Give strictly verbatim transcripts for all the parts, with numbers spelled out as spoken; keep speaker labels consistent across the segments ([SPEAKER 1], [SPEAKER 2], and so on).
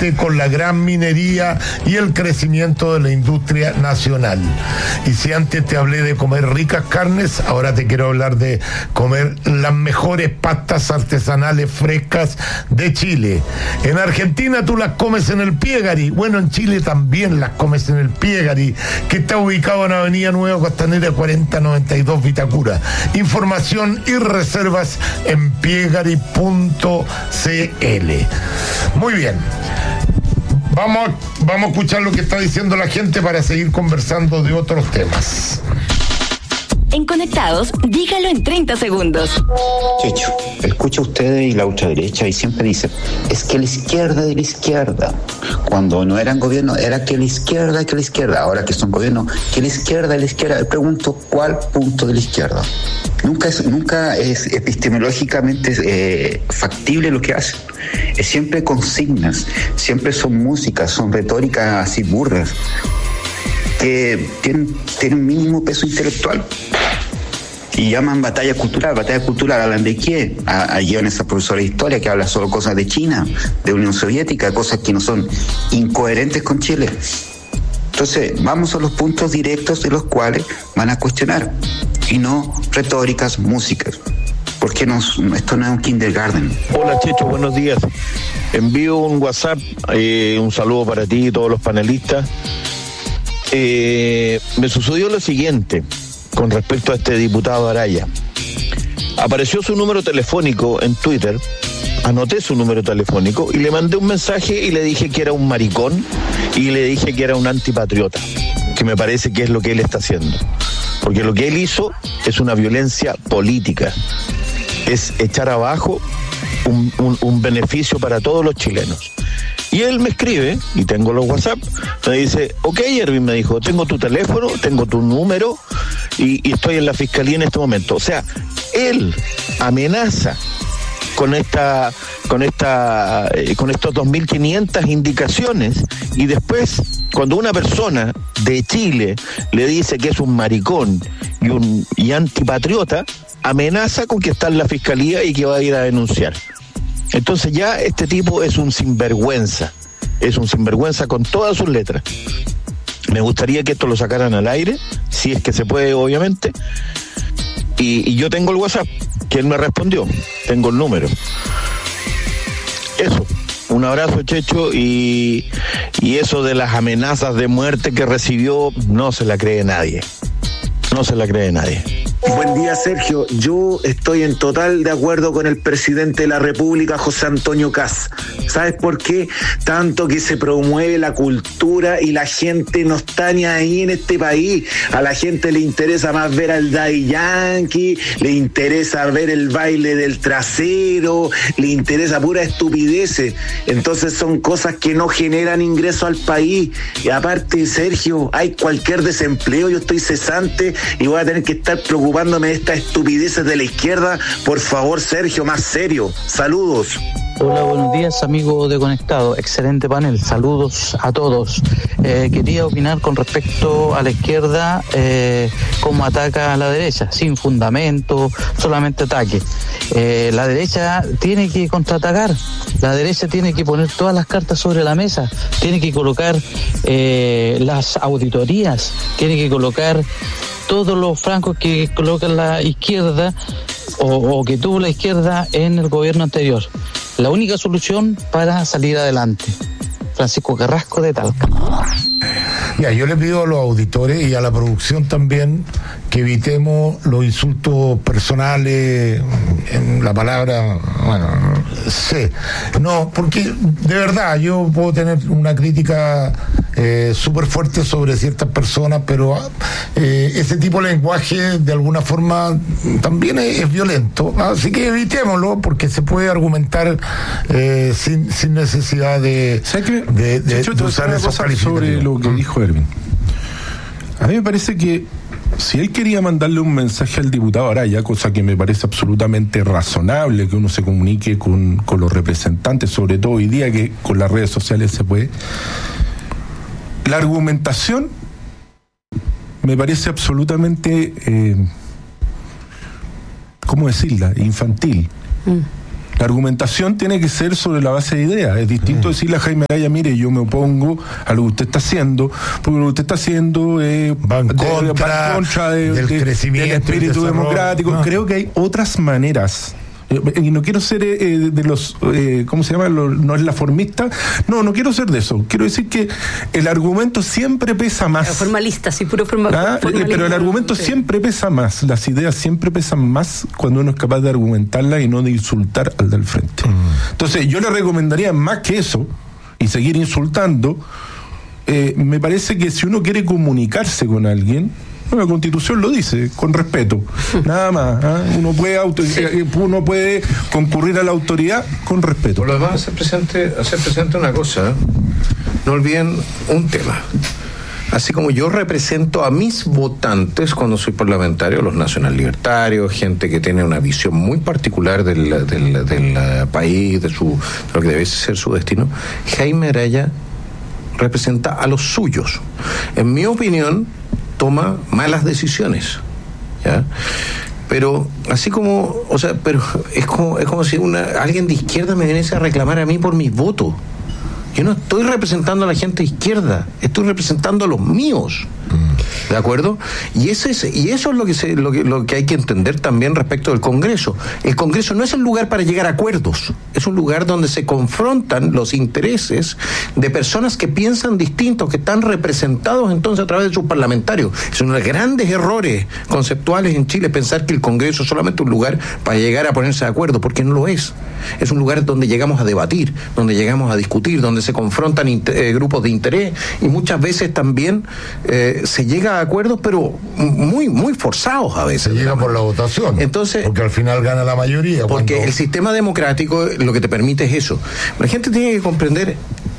[SPEAKER 1] fuerte con la gran minería y el crecimiento de la industria nacional. Y si antes te hablé de comer ricas carnes, ahora te quiero hablar de comer las mejores pastas artesanales frescas de Chile. En Argentina tú las comes en el Piegari, bueno, en Chile también las comes en el Piegari, que está ubicado en Avenida Nueva Costanera cuarenta noventa y dos Vitacura. Información y reservas en piegari punto cl. Muy bien. Vamos, vamos a escuchar lo que está diciendo la gente para seguir conversando de otros temas.
[SPEAKER 2] En Conectados, dígalo en treinta segundos.
[SPEAKER 3] Checho, escucha a ustedes y la ultraderecha y siempre dice, es que la izquierda de la izquierda. Cuando no eran gobierno, era que la izquierda, que la izquierda. Ahora que son gobierno, que la izquierda, de la izquierda. Me pregunto, ¿cuál punto de la izquierda? Nunca es, nunca es epistemológicamente eh, factible lo que hacen. Es siempre consignas, siempre son músicas, son retóricas así burdas, que tienen, tienen un mínimo peso intelectual. Y llaman batalla cultural, batalla cultural, ¿hablan de qué? Allí van esa profesora de historia que habla solo cosas de China, de Unión Soviética, cosas que no son incoherentes con Chile. Entonces, vamos a los puntos directos de los cuales van a cuestionar, y no retóricas, músicas, porque no, esto no es un kindergarten.
[SPEAKER 4] Hola Checho, buenos días. Envío un WhatsApp, eh, un saludo para ti y todos los panelistas. Eh, me sucedió lo siguiente con respecto a este diputado Araya. Apareció su número telefónico en Twitter, anoté su número telefónico y le mandé un mensaje y le dije que era un maricón y le dije que era un antipatriota, que me parece que es lo que él está haciendo. Porque lo que él hizo es una violencia política, es echar abajo un, un, un beneficio para todos los chilenos. Y él me escribe, y tengo los WhatsApp, me dice, ok, Erwin, me dijo, tengo tu teléfono, tengo tu número, y, y estoy en la fiscalía en este momento. O sea, él amenaza con esta, con esta, eh, con estos dos mil quinientas indicaciones, y después, cuando una persona de Chile le dice que es un maricón y un y antipatriota, amenaza con que está en la fiscalía y que va a ir a denunciar. Entonces ya este tipo es un sinvergüenza, es un sinvergüenza con todas sus letras. Me gustaría que esto lo sacaran al aire, si es que se puede, obviamente, y, y yo tengo el WhatsApp, que él me respondió, tengo el número. Eso, un abrazo, Checho, y, y eso de las amenazas de muerte que recibió, no se la cree nadie, no se la cree nadie.
[SPEAKER 5] Buen día, Sergio. Yo estoy en total de acuerdo con el presidente de la República, José Antonio Kast. ¿Sabes por qué? Tanto que se promueve la cultura y la gente no está ni ahí en este país. A la gente le interesa más ver al Daddy Yankee, le interesa ver el baile del trasero, le interesa pura estupideces. Entonces son cosas que no generan ingreso al país. Y aparte, Sergio, hay cualquier desempleo, yo estoy cesante y voy a tener que estar preocupado de estas estupideces de la izquierda. Por favor, Sergio, más serio. Saludos.
[SPEAKER 6] Hola, buenos días, amigos de Conectado. Excelente panel. Saludos a todos. Eh, quería opinar con respecto a la izquierda, eh, cómo ataca a la derecha, sin fundamento, solamente ataque. Eh, la derecha tiene que contraatacar. La derecha tiene que poner todas las cartas sobre la mesa. Tiene que colocar eh, las auditorías. Tiene que colocar todos los francos que coloca la izquierda o, o que tuvo la izquierda en el gobierno anterior. La única solución para salir adelante. Francisco Carrasco de Talca.
[SPEAKER 1] Ya, yo le pido a los auditores y a la producción también que evitemos los insultos personales, en la palabra, bueno, sé. No, porque de verdad yo puedo tener una crítica eh, súper fuerte sobre ciertas personas, pero eh, ese tipo de lenguaje de alguna forma también es, es violento, así que evitémoslo porque se puede argumentar eh, sin, sin necesidad de, de, de,
[SPEAKER 7] Checho,
[SPEAKER 1] de usar esos calificativos.
[SPEAKER 7] Sobre lo que dijo Erwin, a mí me parece que si él quería mandarle un mensaje al diputado Araya, cosa que me parece absolutamente razonable que uno se comunique con, con los representantes, sobre todo hoy día que con las redes sociales se puede, la argumentación me parece absolutamente, eh, ¿cómo decirla?, infantil. Mm. La La argumentación tiene que ser sobre la base de ideas. Es distinto mm. decirle a Jaime Araya, mire, yo me opongo a lo que usted está haciendo, porque lo que usted está haciendo eh,
[SPEAKER 1] va en
[SPEAKER 7] de,
[SPEAKER 1] contra,
[SPEAKER 7] va en contra de,
[SPEAKER 1] del
[SPEAKER 7] de,
[SPEAKER 1] crecimiento,
[SPEAKER 7] del espíritu democrático. No. Creo que hay otras maneras. Y no quiero ser eh, de los, eh, ¿cómo se llama? Los, no es la formista. No, no quiero ser de eso. Quiero decir que el argumento siempre pesa más.
[SPEAKER 8] Formalista, sí, puro forma,
[SPEAKER 7] ¿Ah? formalista. Pero el argumento sí. siempre pesa más. Las ideas siempre pesan más cuando uno es capaz de argumentarlas y no de insultar al del frente. Mm. Entonces, yo le recomendaría más que eso y seguir insultando. Eh, me parece que si uno quiere comunicarse con alguien, la Constitución lo dice, con respeto, nada más. ¿eh? Uno puede auto, sí. uno puede concurrir a la autoridad con respeto.
[SPEAKER 9] Por lo demás, hacer presente, hacer presente una cosa, no olviden un tema. Así como yo represento a mis votantes cuando soy parlamentario, los nacional libertarios, gente que tiene una visión muy particular del, del, del país, de, su, de lo que debe ser su destino, Jaime Araya representa a los suyos. En mi opinión, toma malas decisiones, ¿ya? Pero así como, o sea, pero es como, es como si una alguien de izquierda me viniese a reclamar a mí por mis votos. Yo no estoy representando a la gente de izquierda, estoy representando a los míos. ¿De acuerdo? Y eso es, y eso es lo que, se, lo, que, lo que hay que entender también respecto del Congreso. El Congreso no es el lugar para llegar a acuerdos, es un lugar donde se confrontan los intereses de personas que piensan distintos, que están representados entonces a través de sus parlamentarios. Es uno de los grandes errores conceptuales en Chile pensar que el Congreso es solamente un lugar para llegar a ponerse de acuerdo, porque no lo es. Es un lugar donde llegamos a debatir, donde llegamos a discutir, donde se confrontan inter, eh, grupos de interés, y muchas veces también eh, se llega a acuerdos, pero muy muy forzados a veces.
[SPEAKER 1] Se llega por la votación.
[SPEAKER 9] Entonces,
[SPEAKER 1] porque al final gana la mayoría.
[SPEAKER 9] Porque
[SPEAKER 1] cuando...
[SPEAKER 9] el sistema democrático lo que te permite es eso. La gente tiene que comprender,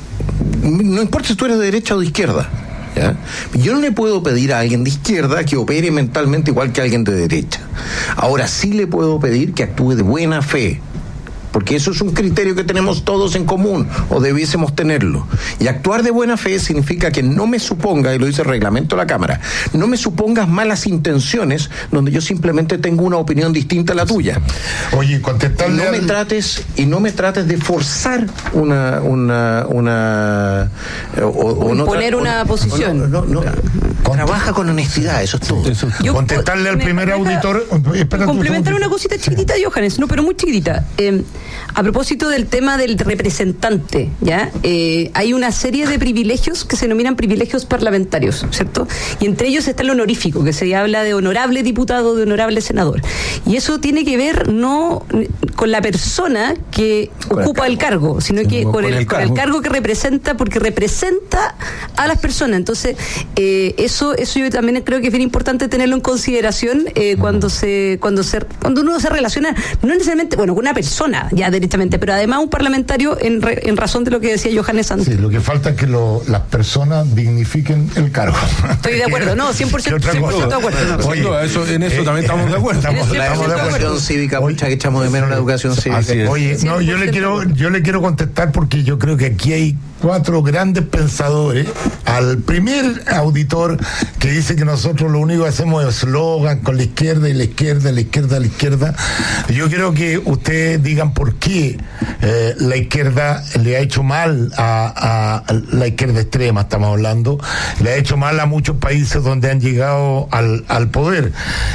[SPEAKER 9] no importa si tú eres de derecha o de izquierda, ¿ya? Yo no le puedo pedir a alguien de izquierda que opere mentalmente igual que a alguien de derecha. Ahora sí le puedo pedir que actúe de buena fe, porque eso es un criterio que tenemos todos en común, o debiésemos tenerlo. Y actuar de buena fe significa que no me suponga, y lo dice el reglamento de la Cámara, no me supongas malas intenciones donde yo simplemente tengo una opinión distinta a la tuya.
[SPEAKER 1] Oye, contestarle
[SPEAKER 9] no me
[SPEAKER 1] al...
[SPEAKER 9] trates y no me trates de forzar una una una o, o no
[SPEAKER 8] poner una
[SPEAKER 9] o,
[SPEAKER 8] posición.
[SPEAKER 9] O no, no, no. Con... Trabaja con honestidad, eso es todo. Eso.
[SPEAKER 8] Yo,
[SPEAKER 1] contestarle al primer auditor.
[SPEAKER 8] Espera, complementar una cosita chiquitita, Johannes, no, pero muy chiquitita. Eh, A propósito del tema del representante, ¿ya? Eh, hay una serie de privilegios que se denominan privilegios parlamentarios, ¿cierto? Y entre ellos está el honorífico, que se habla de honorable diputado, de honorable senador. Y eso tiene que ver no con la persona que con ocupa el cargo, el cargo sino sí, que con, con, el, el con el cargo que representa, porque representa a las personas. Entonces, eh, eso eso yo también creo que es bien importante tenerlo en consideración eh, cuando se cuando se cuando uno se relaciona, no necesariamente, bueno, con una persona, ya directamente, pero además un parlamentario en, re, en razón de lo que decía Johannes antes.
[SPEAKER 1] Sí, lo que falta es que lo, las personas dignifiquen el cargo.
[SPEAKER 8] Estoy de acuerdo, no, cien por ciento, cien por ciento de acuerdo. No.
[SPEAKER 7] Oye, eso, en eso eh, también estamos de acuerdo.
[SPEAKER 9] Estamos,
[SPEAKER 7] la
[SPEAKER 9] estamos de acuerdo. Educación cívica, mucha que echamos de menos la educación cívica.
[SPEAKER 1] Oye, no, yo le quiero, yo le quiero contestar porque yo creo que aquí hay cuatro grandes pensadores. Al primer auditor que dice que nosotros lo único que hacemos es eslogan con la izquierda y la izquierda, la izquierda, la izquierda. Yo creo que ustedes digan por qué eh, la izquierda le ha hecho mal a, a, a la izquierda extrema, estamos hablando, le ha hecho mal a muchos países donde han llegado al, al poder.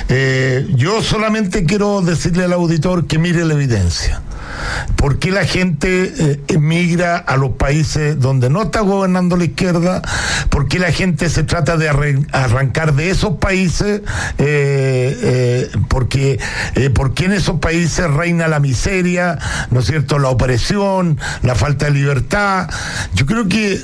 [SPEAKER 1] Eh, yo solamente quiero decirle al auditor que mire la evidencia. ¿Por qué la gente eh, emigra a los países donde no está gobernando la izquierda? ¿Por qué la gente se trata de arre- arrancar de esos países? Eh, eh, porque, eh, ¿Por qué en esos países reina la miseria, ¿no es cierto?, la opresión, la falta de libertad. Yo creo que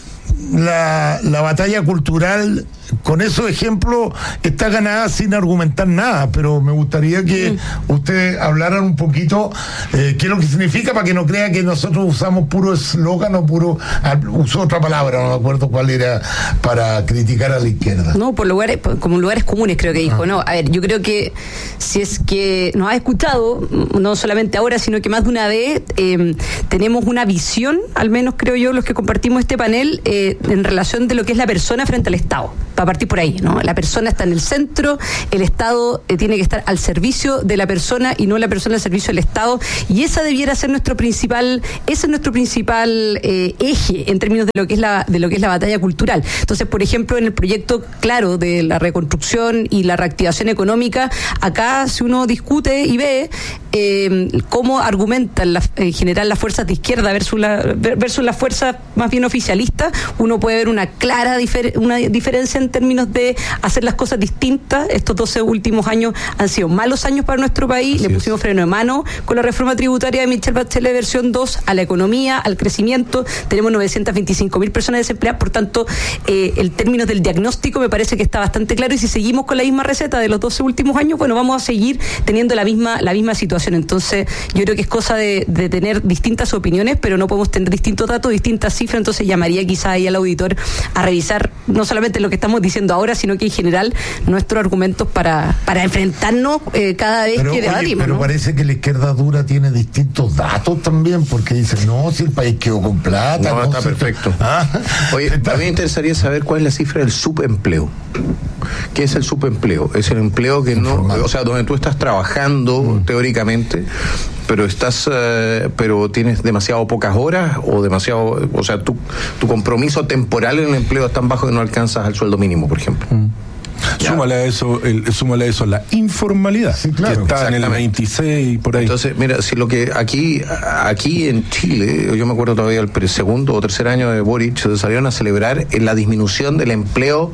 [SPEAKER 1] la, la batalla cultural con esos ejemplos está ganada sin argumentar nada, pero me gustaría que mm. ustedes hablaran un poquito eh, qué es lo que significa, para que no crea que nosotros usamos puro eslogan o puro, usó otra palabra, no me acuerdo cuál era, para criticar a la izquierda.
[SPEAKER 8] No, por lugares, como lugares comunes creo que dijo, ah. no, a ver, yo creo que si es que nos ha escuchado, no solamente ahora, sino que más de una vez, eh, tenemos una visión, al menos creo yo, los que compartimos este panel, eh, en relación de lo que es la persona frente al Estado. para partir por ahí, ¿no? La persona está en el centro, el Estado eh, tiene que estar al servicio de la persona y no la persona al servicio del Estado, y esa debiera ser nuestro principal, ese es nuestro principal eh, eje en términos de lo que es la de lo que es la batalla cultural. Entonces, por ejemplo, en el proyecto claro de la reconstrucción y la reactivación económica, acá si uno discute y ve eh, cómo argumentan la, en general las fuerzas de izquierda versus la, versus las fuerzas más bien oficialistas, uno puede ver una clara difer, una diferencia en términos de hacer las cosas distintas. Estos doce últimos años han sido malos años para nuestro país. Así Le pusimos es. freno de mano con la reforma tributaria de Michelle Bachelet versión dos a la economía, al crecimiento. Tenemos novecientas veinticinco mil personas desempleadas, por tanto, eh, el término del diagnóstico me parece que está bastante claro, y si seguimos con la misma receta de los doce últimos años, bueno, vamos a seguir teniendo la misma la misma situación. Entonces, yo creo que es cosa de, de tener distintas opiniones, pero no podemos tener distintos datos, distintas cifras. Entonces, llamaría quizá ahí al auditor a revisar no solamente lo que estamos diciendo ahora, sino que en general nuestros argumentos para, para enfrentarnos eh, cada vez
[SPEAKER 1] pero,
[SPEAKER 8] que
[SPEAKER 1] oye,
[SPEAKER 8] debatimos.
[SPEAKER 1] Pero
[SPEAKER 8] ¿no?
[SPEAKER 1] parece que la izquierda dura tiene distintos datos también, porque dicen, no, si el país quedó con plata.
[SPEAKER 9] No,
[SPEAKER 1] no
[SPEAKER 9] está
[SPEAKER 1] si
[SPEAKER 9] perfecto.
[SPEAKER 1] ¿Ah?
[SPEAKER 9] Oye, a mí me interesaría saber cuál es la cifra del subempleo. ¿Qué es el subempleo? Es el empleo que no, Informal. o sea, donde tú estás trabajando mm. teóricamente, pero estás, eh, pero tienes demasiado pocas horas o demasiado, o sea, tu, tu compromiso temporal en el empleo es tan bajo que no alcanzas al sueldo mínimo, por ejemplo. Mm.
[SPEAKER 7] Súmale a eso, el, súmale a eso la informalidad, sí, claro, que está en el veintiséis por ahí.
[SPEAKER 9] Entonces, mira, si lo que aquí, aquí en Chile, yo me acuerdo todavía el segundo o tercer año de Boric, se salieron a celebrar en la disminución del empleo.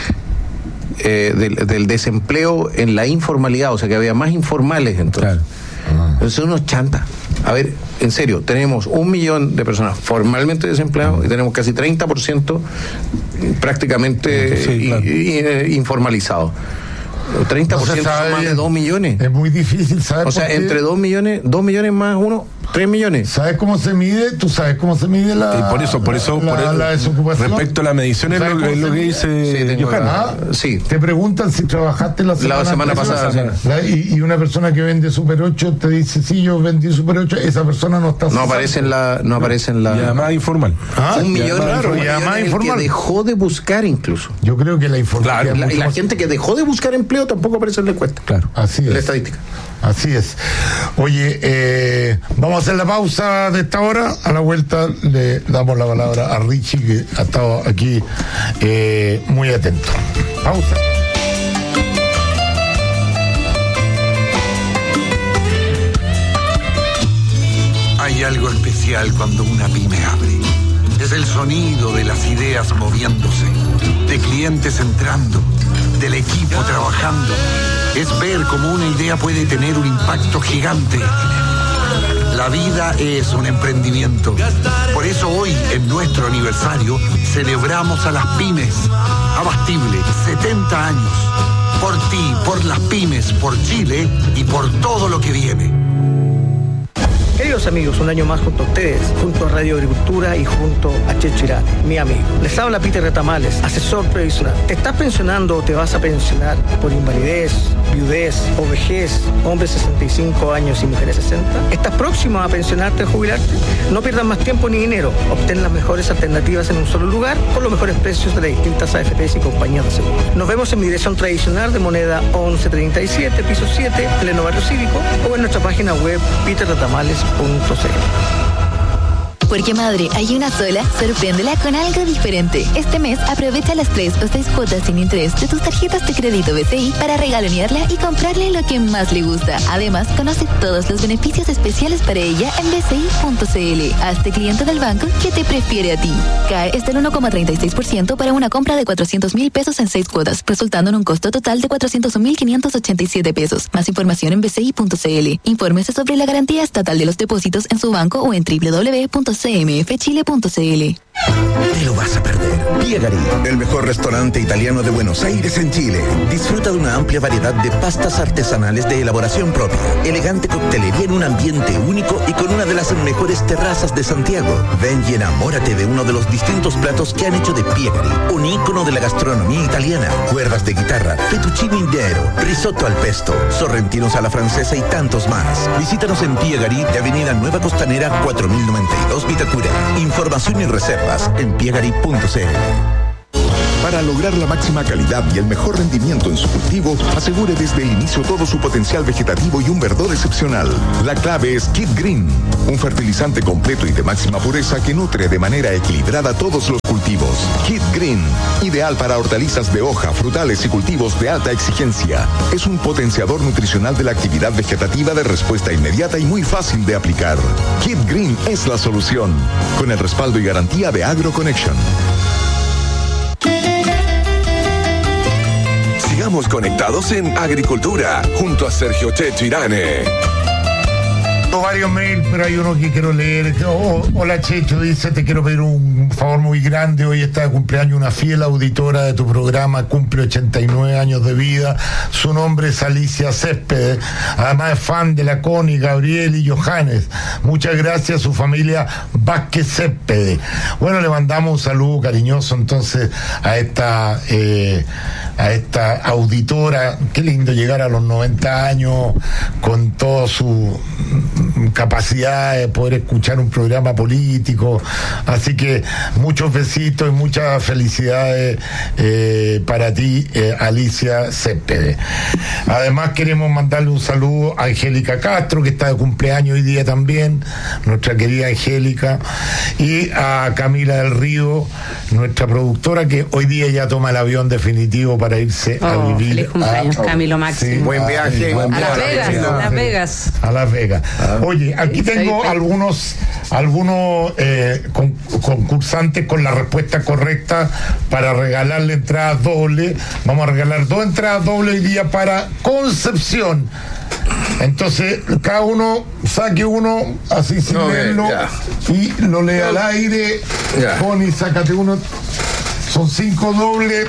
[SPEAKER 9] Eh, del, del desempleo en la informalidad, o sea que había más informales entonces. Claro. Entonces unos chantas. A ver, en serio, tenemos un millón de personas formalmente desempleados y tenemos casi treinta por ciento prácticamente sí, claro. i, i, informalizados. treinta por ciento son más de dos millones.
[SPEAKER 1] Es muy difícil, ¿sabes?
[SPEAKER 9] O sea, entre dos millones, dos millones más uno, tres millones.
[SPEAKER 1] ¿Sabes cómo se mide? ¿Tú sabes cómo se mide la,
[SPEAKER 7] y por eso, por eso,
[SPEAKER 1] la,
[SPEAKER 7] por eso,
[SPEAKER 1] la desocupación?
[SPEAKER 7] Respecto a la medición es lo, es lo que dice
[SPEAKER 9] sí,
[SPEAKER 7] Johanna.
[SPEAKER 1] Ah, sí. Te preguntan si trabajaste la semana,
[SPEAKER 9] la semana pasada.
[SPEAKER 1] pasada. La, y, y una persona que vende Super ocho te dice, sí, yo vendí Super ocho, esa persona no está...
[SPEAKER 9] No aparece en la... No aparece en la...
[SPEAKER 7] Y además informal.
[SPEAKER 9] Ah, un millón, claro, un
[SPEAKER 1] y además informal.
[SPEAKER 9] Que dejó de buscar incluso.
[SPEAKER 1] Yo creo que la informalidad...
[SPEAKER 9] Claro, la, y la gente que dejó de buscar empleo tampoco aparece en la encuesta.
[SPEAKER 7] Claro.
[SPEAKER 1] Así es.
[SPEAKER 9] La estadística.
[SPEAKER 1] Así es. Oye, eh, vamos a hacer la pausa de esta hora. A la vuelta le damos la palabra a Richie, que ha estado aquí eh, muy atento. Pausa.
[SPEAKER 10] Hay algo especial cuando una pyme abre. Es el sonido de las ideas moviéndose, de clientes entrando, del equipo trabajando. Es ver cómo una idea puede tener un impacto gigante. La vida es un emprendimiento. Por eso hoy, en nuestro aniversario, celebramos a las pymes. Abastible, setenta años. Por ti, por las pymes, por Chile y por todo lo que viene.
[SPEAKER 11] Queridos amigos, un año más junto a ustedes, junto a Radio Agricultura y junto a Checho Irane, mi amigo. Les habla Peter Retamales, asesor previsional. ¿Te estás pensionando o te vas a pensionar por invalidez, viudez o vejez, hombres sesenta y cinco años y mujeres sesenta? ¿Estás próximo a pensionarte o jubilarte? No pierdas más tiempo ni dinero. Obtén las mejores alternativas en un solo lugar con los mejores precios de las distintas A F Pes y compañías de seguros. Nos vemos en mi dirección tradicional de moneda once treinta y siete, piso siete, pleno barrio cívico, o en nuestra página web peter retamales punto c l.
[SPEAKER 12] Porque madre, hay una sola, sorpréndela con algo diferente. Este mes aprovecha las tres o seis cuotas sin interés de tus tarjetas de crédito B C I para regalonearla y comprarle lo que más le gusta. Además, conoce todos los beneficios especiales para ella en b c i punto c l. Hazte cliente del banco que te prefiere a ti. C A E es del uno coma treinta y seis por ciento para una compra de cuatrocientos mil pesos en seis cuotas, resultando en un costo total de cuatrocientos un mil quinientos ochenta y siete pesos. Más información en b c i punto c l. Infórmese sobre la garantía estatal de los depósitos en su banco o en w w w punto c m f chile punto c l.
[SPEAKER 13] Te lo vas a perder. Piegari, el mejor restaurante italiano de Buenos Aires en Chile. Disfruta de una amplia variedad de pastas artesanales de elaboración propia, elegante coctelería en un ambiente único y con una de las mejores terrazas de Santiago. Ven y enamórate de uno de los distintos platos que han hecho de Piegari un ícono de la gastronomía italiana. Cuerdas de guitarra, fettuccine intero, risotto al pesto, sorrentinos a la francesa y tantos más. Visítanos en Piegari de Avenida Nueva Costanera cuatro mil noventa y dos Vitacura. Información y reservas en piegari punto c l.
[SPEAKER 14] Para lograr la máxima calidad y el mejor rendimiento en su cultivo, asegure desde el inicio todo su potencial vegetativo y un verdor excepcional. La clave es Kid Green, un fertilizante completo y de máxima pureza que nutre de manera equilibrada todos los cultivos. Kid Green, ideal para hortalizas de hoja, frutales y cultivos de alta exigencia. Es un potenciador nutricional de la actividad vegetativa de respuesta inmediata y muy fácil de aplicar. Kid Green es la solución, con el respaldo y garantía de AgroConnection.
[SPEAKER 15] Sigamos conectados en Agricultura, junto a Sergio Checho Irane.
[SPEAKER 1] Varios mails, pero hay uno que quiero leer. Oh, hola Checho, dice, te quiero pedir un favor muy grande. Hoy está de cumpleaños una fiel auditora de tu programa, cumple ochenta y nueve años de vida. Su nombre es Alicia Céspedes, además es fan de la Connie, Gabriel y Johannes. Muchas gracias a su familia Vázquez Céspedes. Bueno, le mandamos un saludo cariñoso entonces a esta eh, a esta auditora. Qué lindo llegar a los noventa años con todo su capacidad de poder escuchar un programa político, así que muchos besitos y muchas felicidades eh, para ti, eh, Alicia Céspedes. Además queremos mandarle un saludo a Angélica Castro, que está de cumpleaños hoy día también, nuestra querida Angélica, y a Camila del Río, nuestra productora, que hoy día ya toma el avión definitivo para irse
[SPEAKER 8] oh,
[SPEAKER 1] a vivir
[SPEAKER 8] feliz cumpleaños,
[SPEAKER 1] a,
[SPEAKER 8] Camilo Máximo.
[SPEAKER 1] Sí,
[SPEAKER 9] buen viaje,
[SPEAKER 1] a,
[SPEAKER 9] buen
[SPEAKER 8] a Las Vegas, a Las Vegas.
[SPEAKER 1] A Las Vegas. Ah. Oye, aquí tengo algunos algunos eh, con, concursantes con la respuesta correcta para regalarle entradas dobles. Vamos a regalar dos entradas dobles hoy día para Concepción. Entonces, cada uno saque uno así sin no, leerlo y lo lee al aire. Connie, sácate uno. Son cinco dobles.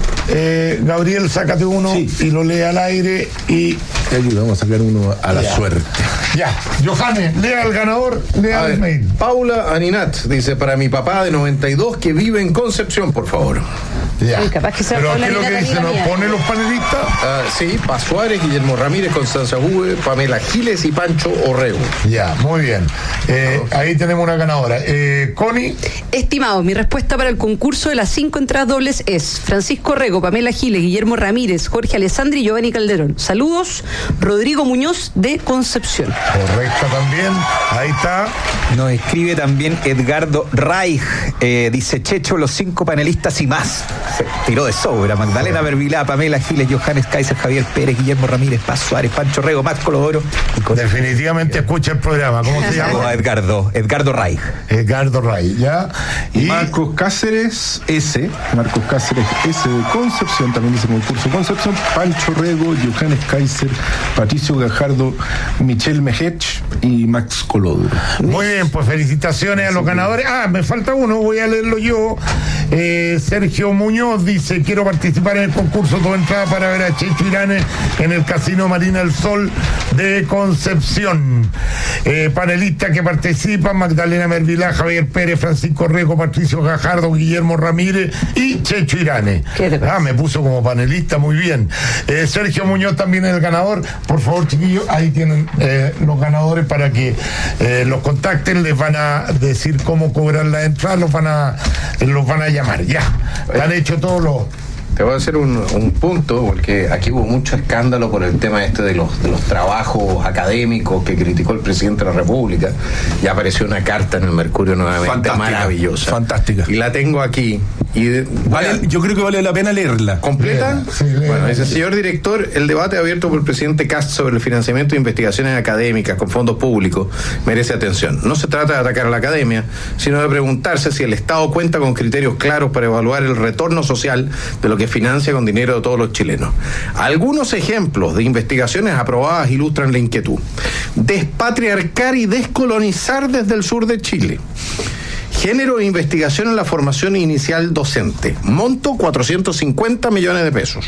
[SPEAKER 1] Eh, Gabriel, sácate uno sí. y lo lee al aire y
[SPEAKER 7] te ayudamos a sacar uno a la
[SPEAKER 1] ya.
[SPEAKER 7] suerte.
[SPEAKER 1] Ya, Johannes, lea al ganador, lea el mail.
[SPEAKER 9] Paula Aninat dice, para mi papá de noventa y dos que vive en Concepción, por favor.
[SPEAKER 1] Ya.
[SPEAKER 8] Sí, capaz que sea
[SPEAKER 1] pero
[SPEAKER 8] Paula
[SPEAKER 1] ¿qué es lo que dice? ¿Nos pone los panelistas?
[SPEAKER 9] Uh, sí, Paz Suárez, Guillermo Ramírez, Constanza Juve, Pamela Giles y Pancho Orrego.
[SPEAKER 1] Ya, muy bien. Eh, okay. Ahí tenemos una ganadora. Eh, Connie.
[SPEAKER 8] Estimado, mi respuesta para el concurso de las cinco entradas dobles es Francisco Orrego, Pamela Giles, Guillermo Ramírez, Jorge Alessandri y Giovanni Calderón. Saludos, Rodrigo Muñoz de Concepción.
[SPEAKER 1] Correcta también, ahí está.
[SPEAKER 16] Nos escribe también Edgardo Reich, eh, dice Checho, los cinco panelistas y más. Se tiró de sobra. Magdalena Bervilá, Pamela Giles, Johannes Kaiser, Javier Pérez, Guillermo Ramírez, Paz Suárez, Pancho Rego, Max Colodoro. Con...
[SPEAKER 1] Definitivamente escucha el programa. ¿Cómo se llama?
[SPEAKER 16] Edgardo, Edgardo Reich.
[SPEAKER 1] Edgardo Reich, ¿ya?
[SPEAKER 7] Y, y Marcos Cáceres S, Marcos Cáceres S de Concepción, también dice concurso Concepción, Pancho Rego, Johannes Kaiser, Patricio Gajardo, Michelle Mejech y Max Colodoro.
[SPEAKER 1] Muy bien, pues felicitaciones a los ganadores. Ah, me falta uno, voy a leerlo yo. Eh, Sergio Muñoz dice, quiero participar en el concurso, toda entrada para ver a Checho Irane en el Casino Marina del Sol de Concepción. Eh, panelistas que participan, Magdalena Mervilá, Javier Pérez, Francisco Rego, Patricio Gajardo, Guillermo Ramírez y Checho Irane. Ah, me puso como panelista, muy bien. Eh, Sergio Muñoz también es el ganador. Por favor, chiquillos, ahí tienen eh, los ganadores para que eh, los contacten, les van a decir cómo cobrar la entrada, los van a, los van a llamar. Ya, han hecho todos los...
[SPEAKER 9] Te voy a hacer un, un punto, porque aquí hubo mucho escándalo por el tema este de los, de los trabajos académicos que criticó el presidente de la República. Ya apareció una carta en el Mercurio nuevamente, fantástica, maravillosa.
[SPEAKER 7] Fantástica.
[SPEAKER 9] Y la tengo aquí. Y de,
[SPEAKER 7] vale, a, yo creo que vale la pena leerla.
[SPEAKER 9] ¿Completa?
[SPEAKER 1] Sí, sí,
[SPEAKER 9] bueno, dice, señor director, el debate abierto por el presidente Cast sobre el financiamiento de investigaciones académicas con fondos públicos merece atención. No se trata de atacar a la academia, sino de preguntarse si el Estado cuenta con criterios claros para evaluar el retorno social de lo que financia con dinero de todos los chilenos. Algunos ejemplos de investigaciones aprobadas ilustran la inquietud. Despatriarcar y descolonizar desde el sur de Chile. Género e investigación en la formación inicial docente. Monto cuatrocientos cincuenta millones de pesos.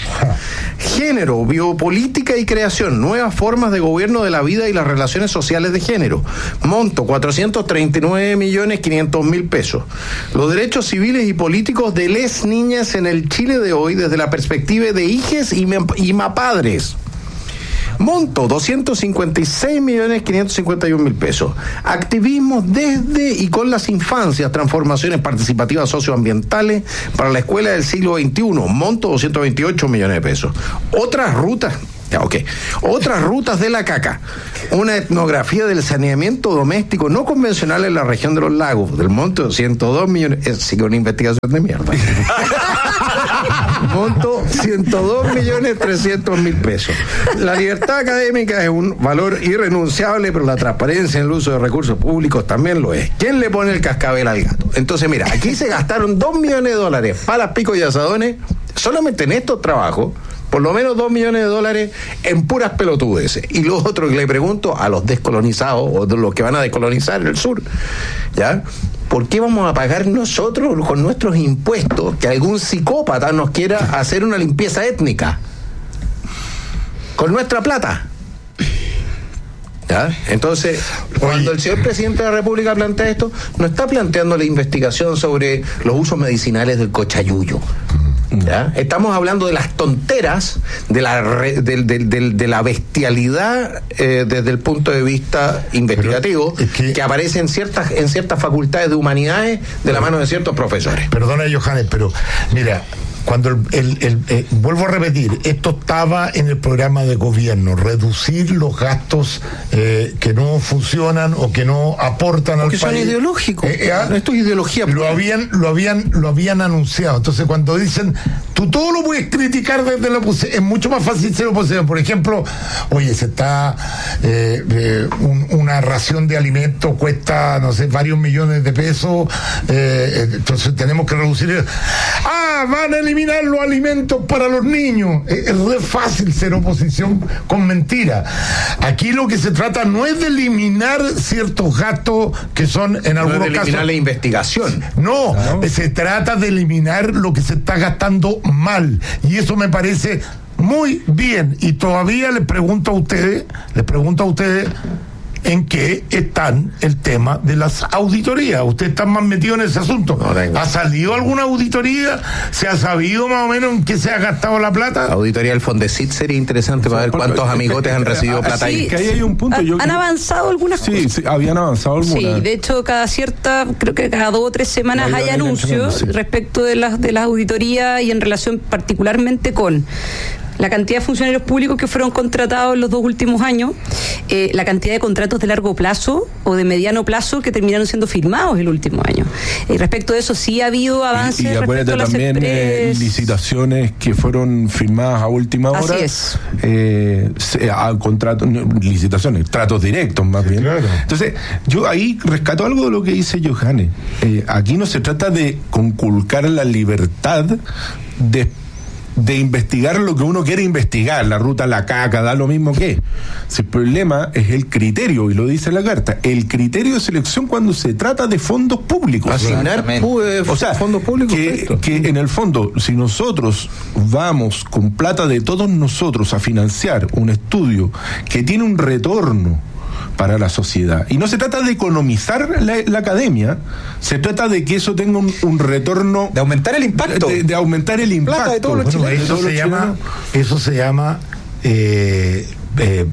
[SPEAKER 9] Género, biopolítica y creación. Nuevas formas de gobierno de la vida y las relaciones sociales de género. Monto cuatrocientos treinta y nueve millones quinientos mil pesos. Los derechos civiles y políticos de les niñas en el Chile de hoy desde la perspectiva de hijes y, y mapadres. Monto, doscientos cincuenta y seis millones quinientos cincuenta y un mil pesos. Activismo desde y con las infancias, transformaciones participativas socioambientales para la escuela del siglo veintiuno. Monto, doscientos veintiocho millones de pesos. Otras rutas... Ya, ok. Otras rutas de la caca. Una etnografía del saneamiento doméstico no convencional en la región de los lagos. Del monto de ciento dos millones. Es sí, una investigación de mierda. Monto ciento dos millones trescientos mil pesos. La libertad académica es un valor irrenunciable, pero la transparencia en el uso de recursos públicos también lo es. ¿Quién le pone el cascabel al gato? Entonces, mira, aquí se gastaron dos millones de dólares para picos y asadones solamente en estos trabajos. Por lo menos dos millones de dólares en puras pelotudeces. Y lo otro que le pregunto a los descolonizados o de los que van a descolonizar el sur, ¿ya? ¿Por qué vamos a pagar nosotros con nuestros impuestos que algún psicópata nos quiera hacer una limpieza étnica? Con nuestra plata. ¿Ya? Entonces, cuando el señor presidente de la República plantea esto, no está planteando la investigación sobre los usos medicinales del cochayuyo. ¿Ya? Estamos hablando de las tonteras, de la re, de, de, de, de la bestialidad eh, desde el punto de vista investigativo es que, que aparece en ciertas en ciertas facultades de humanidades de la mano de ciertos profesores.
[SPEAKER 1] Perdona, Johannes, pero mira, cuando el, el, el eh, vuelvo a repetir, esto estaba en el programa de gobierno, reducir los gastos eh, que no funcionan o que no aportan al
[SPEAKER 9] país. Porque son ideológicos.
[SPEAKER 1] Eh, eh,
[SPEAKER 9] esto es ideología.
[SPEAKER 1] Lo habían, lo habían, lo habían anunciado. Entonces, cuando dicen, tú todo lo puedes criticar desde la oposición, es mucho más fácil ser oposición. Por ejemplo, oye, se está eh, eh, un, una ración de alimentos cuesta, no sé, varios millones de pesos. Eh, entonces tenemos que reducir. Ah, van a eliminar los alimentos para los niños. Es, es re fácil ser oposición con mentira. Aquí lo que se trata no es de eliminar ciertos gastos que son en algunos
[SPEAKER 9] no es de eliminar
[SPEAKER 1] casos
[SPEAKER 9] la investigación.
[SPEAKER 1] no, no, se trata de eliminar lo que se está gastando mal, y eso me parece muy bien. Y todavía les pregunto a ustedes, les pregunto a ustedes en qué están el tema de las auditorías. Ustedes están más metidos en ese asunto. No, ¿ha salido alguna auditoría? ¿Se ha sabido más o menos en qué se ha gastado la plata?
[SPEAKER 9] La auditoría del Fondesit sería interesante para ver cuántos amigotes han recibido plata ahí.
[SPEAKER 8] Sí,
[SPEAKER 7] que ahí hay un punto.
[SPEAKER 8] ¿Han,
[SPEAKER 7] yo
[SPEAKER 8] ¿han avanzado algunas
[SPEAKER 7] sí,
[SPEAKER 8] cosas?
[SPEAKER 7] Sí, habían avanzado algunas.
[SPEAKER 8] Sí, de hecho, cada cierta, creo que cada dos o tres semanas hay anuncios sí. respecto de las de las auditorías y en relación particularmente con la cantidad de funcionarios públicos que fueron contratados en los dos últimos años, eh, la cantidad de contratos de largo plazo o de mediano plazo que terminaron siendo firmados el último año. Y respecto de eso sí ha habido avances.
[SPEAKER 7] Y, y acuérdate
[SPEAKER 8] respecto a
[SPEAKER 7] también eh, licitaciones que fueron firmadas a última hora.
[SPEAKER 8] Así es.
[SPEAKER 7] Eh, a contratos, licitaciones, tratos directos más bien. Claro. Entonces, yo ahí rescato algo de lo que dice Johannes. Eh, aquí no se trata de conculcar la libertad de de investigar lo que uno quiere investigar, la ruta, la caca, da lo mismo que. Si el problema es el criterio, y lo dice la carta, el criterio de selección cuando se trata de fondos públicos.
[SPEAKER 9] Asignar pu-
[SPEAKER 7] o sea,
[SPEAKER 9] fondos públicos.
[SPEAKER 7] Que, que en el fondo, si nosotros vamos con plata de todos nosotros a financiar un estudio que tiene un retorno para la sociedad, y no se trata de economizar la, la academia, se trata de que eso tenga un, un retorno,
[SPEAKER 16] de aumentar el impacto,
[SPEAKER 7] de, de aumentar el impacto.
[SPEAKER 16] Plata de todos los
[SPEAKER 1] bueno, eso, se llama, eso se llama eh, eh,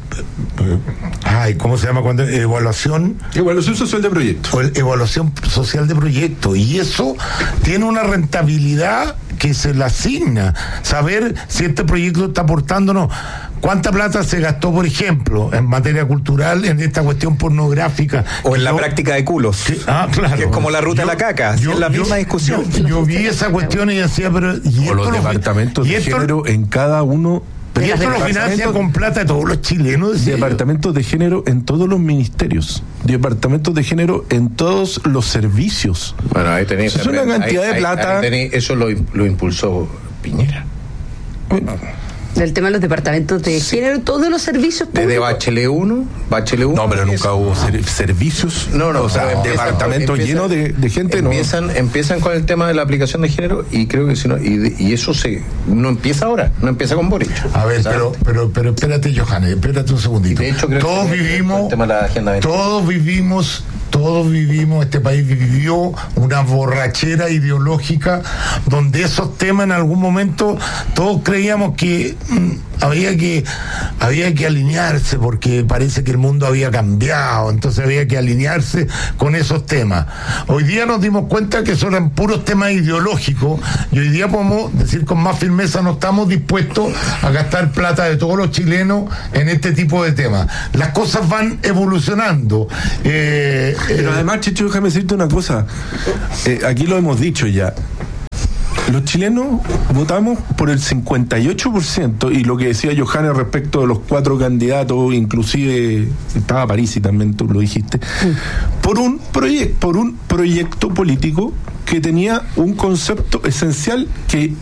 [SPEAKER 1] ay, ¿cómo se llama cuando? Evaluación
[SPEAKER 7] evaluación social de proyecto.
[SPEAKER 1] Evaluación social de proyecto, y eso tiene una rentabilidad que se le asigna, saber si este proyecto está aportándonos. ¿Cuánta plata se gastó, por ejemplo, en materia cultural, en esta cuestión pornográfica?
[SPEAKER 16] O en la yo, práctica de culos.
[SPEAKER 1] Que, ah, claro.
[SPEAKER 16] Que es como la ruta yo, de la caca. Yo, es la yo, misma discusión.
[SPEAKER 1] Yo, yo vi esa cuestión y decía, pero...
[SPEAKER 7] ¿y o los departamentos de género en cada uno...
[SPEAKER 1] Y esto lo financia con plata de todos los chilenos.
[SPEAKER 7] Departamentos de género en todos los ministerios. Departamentos de género en todos los servicios.
[SPEAKER 9] Bueno, ahí tenéis...
[SPEAKER 7] Eso es una cantidad ahí, de plata...
[SPEAKER 9] Ahí, ahí tenéis, eso lo, lo impulsó Piñera.
[SPEAKER 8] Bueno. Del tema de los departamentos de sí. género, todos los servicios públicos.
[SPEAKER 9] Desde Bachelet uno, Bachelet uno.
[SPEAKER 7] No, pero nunca hubo ser, servicios.
[SPEAKER 9] No, no,
[SPEAKER 7] o sea, no, departamentos llenos de, de gente.
[SPEAKER 9] Empiezan,
[SPEAKER 7] no.
[SPEAKER 9] empiezan con el tema de la aplicación de género, y creo que si no, y, y eso se no empieza ahora, no empieza con Boric.
[SPEAKER 1] A ver, pero, pero, pero espérate, Johannes, espérate un segundito.
[SPEAKER 9] De hecho, creo
[SPEAKER 1] todos
[SPEAKER 9] que
[SPEAKER 1] vivimos,
[SPEAKER 9] el tema de la agenda
[SPEAKER 1] todos vivimos todos vivimos, este país vivió una borrachera ideológica donde esos temas en algún momento todos creíamos que mmm, había que había que alinearse porque parece que el mundo había cambiado, entonces había que alinearse con esos temas. Hoy día nos dimos cuenta que son puros temas ideológicos y hoy día podemos decir con más firmeza no estamos dispuestos a gastar plata de todos los chilenos en este tipo de temas. Las cosas van evolucionando. Eh,
[SPEAKER 7] Pero
[SPEAKER 1] eh,
[SPEAKER 7] además, Checho, déjame decirte una cosa. Eh, aquí lo hemos dicho ya. Los chilenos votamos por el cincuenta y ocho por ciento y lo que decía Johannes respecto de los cuatro candidatos, inclusive estaba París y también tú lo dijiste, por un proyecto, por un proyecto político que tenía un concepto esencial que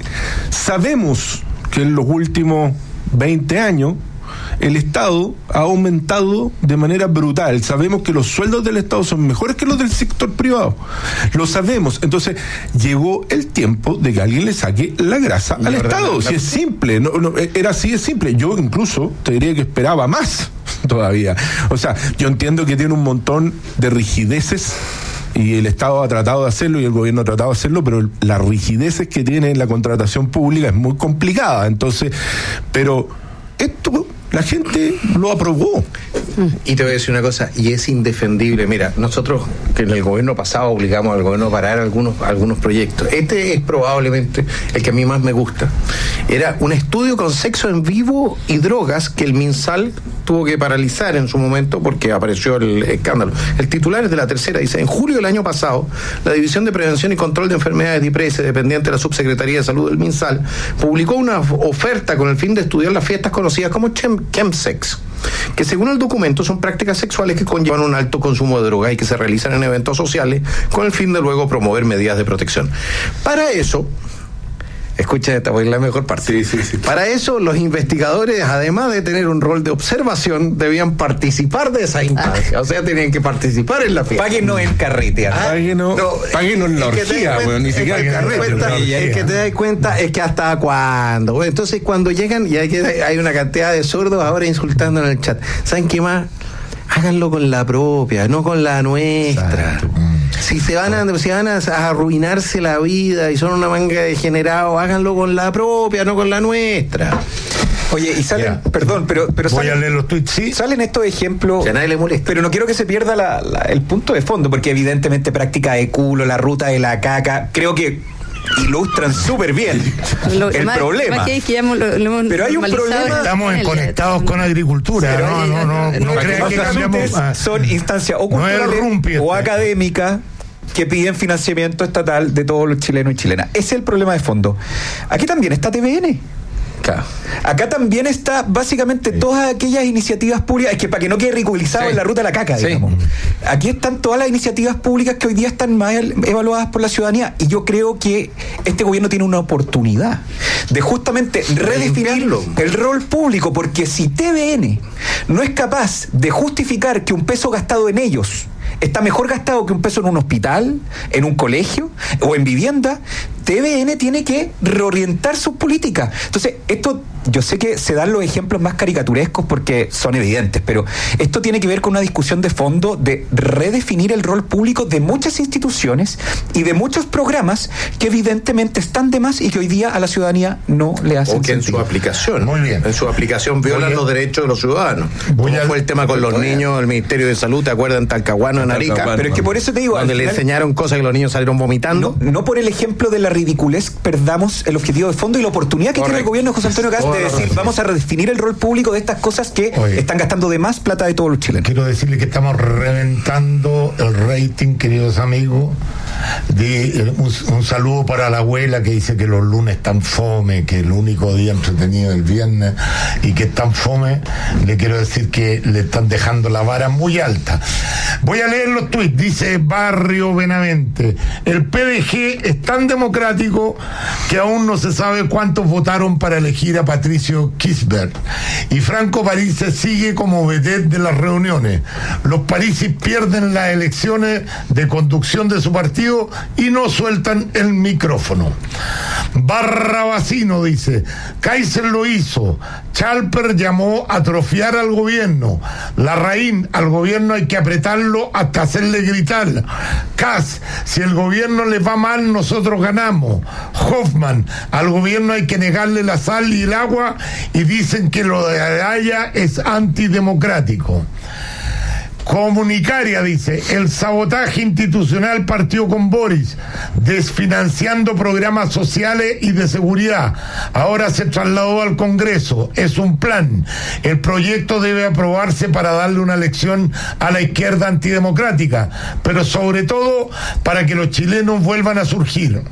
[SPEAKER 7] sabemos que en los últimos veinte años el Estado ha aumentado de manera brutal. Sabemos que los sueldos del Estado son mejores que los del sector privado. Lo sabemos. Entonces, llegó el tiempo de que alguien le saque la grasa al Estado. Si es simple, no, no, era así de simple. Yo incluso te diría que esperaba más todavía. O sea, yo entiendo que tiene un montón de rigideces y el Estado ha tratado de hacerlo y el gobierno ha tratado de hacerlo, pero las rigideces que tiene la contratación pública es muy complicada. Entonces, pero esto la gente lo aprobó.
[SPEAKER 9] Y te voy a decir una cosa, y es indefendible. Mira, nosotros que en el gobierno pasado obligamos al gobierno a parar algunos, algunos proyectos. Este es probablemente el que a mí más me gusta. Era un estudio con sexo en vivo y drogas que el MinSal tuvo que paralizar en su momento porque apareció el escándalo. El titular es de La Tercera, dice: en julio del año pasado, la División de Prevención y Control de Enfermedades DIPRESE, dependiente de la Subsecretaría de Salud del MinSal, publicó una oferta con el fin de estudiar las fiestas conocidas como Chem- Chemsex, que según el documento son prácticas sexuales que conllevan un alto consumo de droga y que se realizan en eventos sociales con el fin de luego promover medidas de protección. Para eso, escucha esta, voy a la mejor parte.
[SPEAKER 7] Sí, sí, sí.
[SPEAKER 9] Para eso, los investigadores, además de tener un rol de observación, debían participar de esa instancia. O sea, tenían que participar en la fiesta.
[SPEAKER 16] Páguenos en carretear.
[SPEAKER 9] Ah,
[SPEAKER 7] Páguenos,
[SPEAKER 9] no,
[SPEAKER 7] páguenos en la
[SPEAKER 9] es que te
[SPEAKER 7] orgía,
[SPEAKER 9] das
[SPEAKER 7] bueno, ni
[SPEAKER 9] cuenta-
[SPEAKER 7] siquiera
[SPEAKER 9] es que te das
[SPEAKER 7] carrete,
[SPEAKER 9] cuenta-
[SPEAKER 7] la orgía.
[SPEAKER 9] Es que te das cuenta, es que hasta cuándo. Bueno, entonces, cuando llegan, y hay, que- hay una cantidad de sordos ahora insultando en el chat. ¿Saben qué más? Háganlo con la propia, no con la nuestra.
[SPEAKER 1] Exacto.
[SPEAKER 9] Si se van a, si van a, a arruinarse la vida y son una manga de degenerados, háganlo con la propia, no con la nuestra.
[SPEAKER 16] Oye, y salen,
[SPEAKER 1] Ya.
[SPEAKER 16] perdón, pero, pero
[SPEAKER 1] voy
[SPEAKER 16] salen,
[SPEAKER 1] a leer los tweets, sí.
[SPEAKER 16] salen estos ejemplos,
[SPEAKER 9] Que a nadie le molesta.
[SPEAKER 16] pero no quiero que se pierda la- la- el punto de fondo, porque evidentemente práctica de culo, la ruta de la caca, creo que ilustran súper bien
[SPEAKER 8] Lo-
[SPEAKER 16] el
[SPEAKER 8] más-
[SPEAKER 16] problema.
[SPEAKER 8] más que es que ya hemos- lo- lo hemos
[SPEAKER 16] Pero hay un
[SPEAKER 8] normalizado
[SPEAKER 16] problema-
[SPEAKER 8] en-
[SPEAKER 1] Estamos
[SPEAKER 8] en el-
[SPEAKER 1] conectados con agricultura.
[SPEAKER 16] Pero
[SPEAKER 1] no,
[SPEAKER 16] hay-
[SPEAKER 1] no, no, no,
[SPEAKER 8] no,
[SPEAKER 1] crean que
[SPEAKER 16] Los
[SPEAKER 1] cambiamos.
[SPEAKER 16] asuntos
[SPEAKER 1] ah,
[SPEAKER 16] son instancias o
[SPEAKER 1] no es
[SPEAKER 16] culturales
[SPEAKER 1] rumpi
[SPEAKER 16] o
[SPEAKER 1] este.
[SPEAKER 16] académicas que piden financiamiento estatal de todos los chilenos y chilenas. Ese es el problema de fondo. Aquí también está T V N.
[SPEAKER 9] Claro.
[SPEAKER 16] Acá también está básicamente todas aquellas iniciativas públicas, es que para que no quede ridiculizado
[SPEAKER 9] Sí.
[SPEAKER 16] en la ruta de la caca,
[SPEAKER 9] Sí.
[SPEAKER 16] digamos. Aquí están todas las iniciativas públicas que hoy día están mal evaluadas por la ciudadanía, y yo creo que este gobierno tiene una oportunidad de justamente redefinir
[SPEAKER 9] Limpiarlo.
[SPEAKER 16] el rol público, porque si T V N no es capaz de justificar que un peso gastado en ellos está mejor gastado que un peso en un hospital, en un colegio o en vivienda, T V N tiene que reorientar sus políticas. Entonces, esto, yo sé que se dan los ejemplos más caricaturescos porque son evidentes, pero esto tiene que ver con una discusión de fondo de redefinir el rol público de muchas instituciones y de muchos programas que evidentemente están de más y que hoy día a la ciudadanía no le hacen
[SPEAKER 9] O que en su
[SPEAKER 16] sentido.
[SPEAKER 9] aplicación.
[SPEAKER 1] Muy bien.
[SPEAKER 9] En su aplicación violan
[SPEAKER 1] Voy a-
[SPEAKER 9] los derechos de los ciudadanos.
[SPEAKER 1] Voy
[SPEAKER 9] ¿Cómo
[SPEAKER 1] a-
[SPEAKER 9] fue el tema con los
[SPEAKER 1] voy a-
[SPEAKER 9] niños, el Ministerio de Salud, ¿te acuerdas? En Talcahuano, en Arica.
[SPEAKER 7] Talcahuano.
[SPEAKER 16] Pero es que por eso te digo,
[SPEAKER 9] Donde
[SPEAKER 16] al
[SPEAKER 9] le
[SPEAKER 16] final-
[SPEAKER 9] enseñaron cosas que los niños salieron vomitando.
[SPEAKER 16] No, no por el ejemplo de la ridiculez perdamos el objetivo de fondo y la oportunidad que
[SPEAKER 9] Correcto.
[SPEAKER 16] tiene el gobierno de José Antonio Cast
[SPEAKER 1] Toda
[SPEAKER 16] de
[SPEAKER 1] la
[SPEAKER 16] decir,
[SPEAKER 1] razón.
[SPEAKER 16] vamos a redefinir el rol público de estas cosas que
[SPEAKER 1] Oye.
[SPEAKER 16] están gastando de más plata de todos los chilenos.
[SPEAKER 1] Quiero decirle que estamos reventando el rating, queridos amigos. De, eh, un, un saludo para la abuela que dice que los lunes están fome, que el único día entretenido es el viernes y que están fome. Le quiero decir que le están dejando la vara muy alta. Voy a leer los tweets. Dice Barrio Benavente: el P D G es tan democrático que aún no se sabe cuántos votaron para elegir a Patricio Kisbert, y Franco Parisi sigue como vedette de las reuniones. Los Parisi pierden las elecciones de conducción de su partido y no sueltan el micrófono. Barrabasino dice, Kaiser lo hizo, Chalper llamó a atrofiar al gobierno, Larraín, al gobierno hay que apretarlo hasta hacerle gritar, Kass, si el gobierno le va mal nosotros ganamos, Hoffman, al gobierno hay que negarle la sal y el agua y dicen que lo de Araya es antidemocrático. Comunicaria dice, el sabotaje institucional partió con Boris, desfinanciando programas sociales y de seguridad. Ahora se trasladó al Congreso. Es un plan. El proyecto debe aprobarse para darle una lección a la izquierda antidemocrática, pero sobre todo para que los chilenos vuelvan a surgir.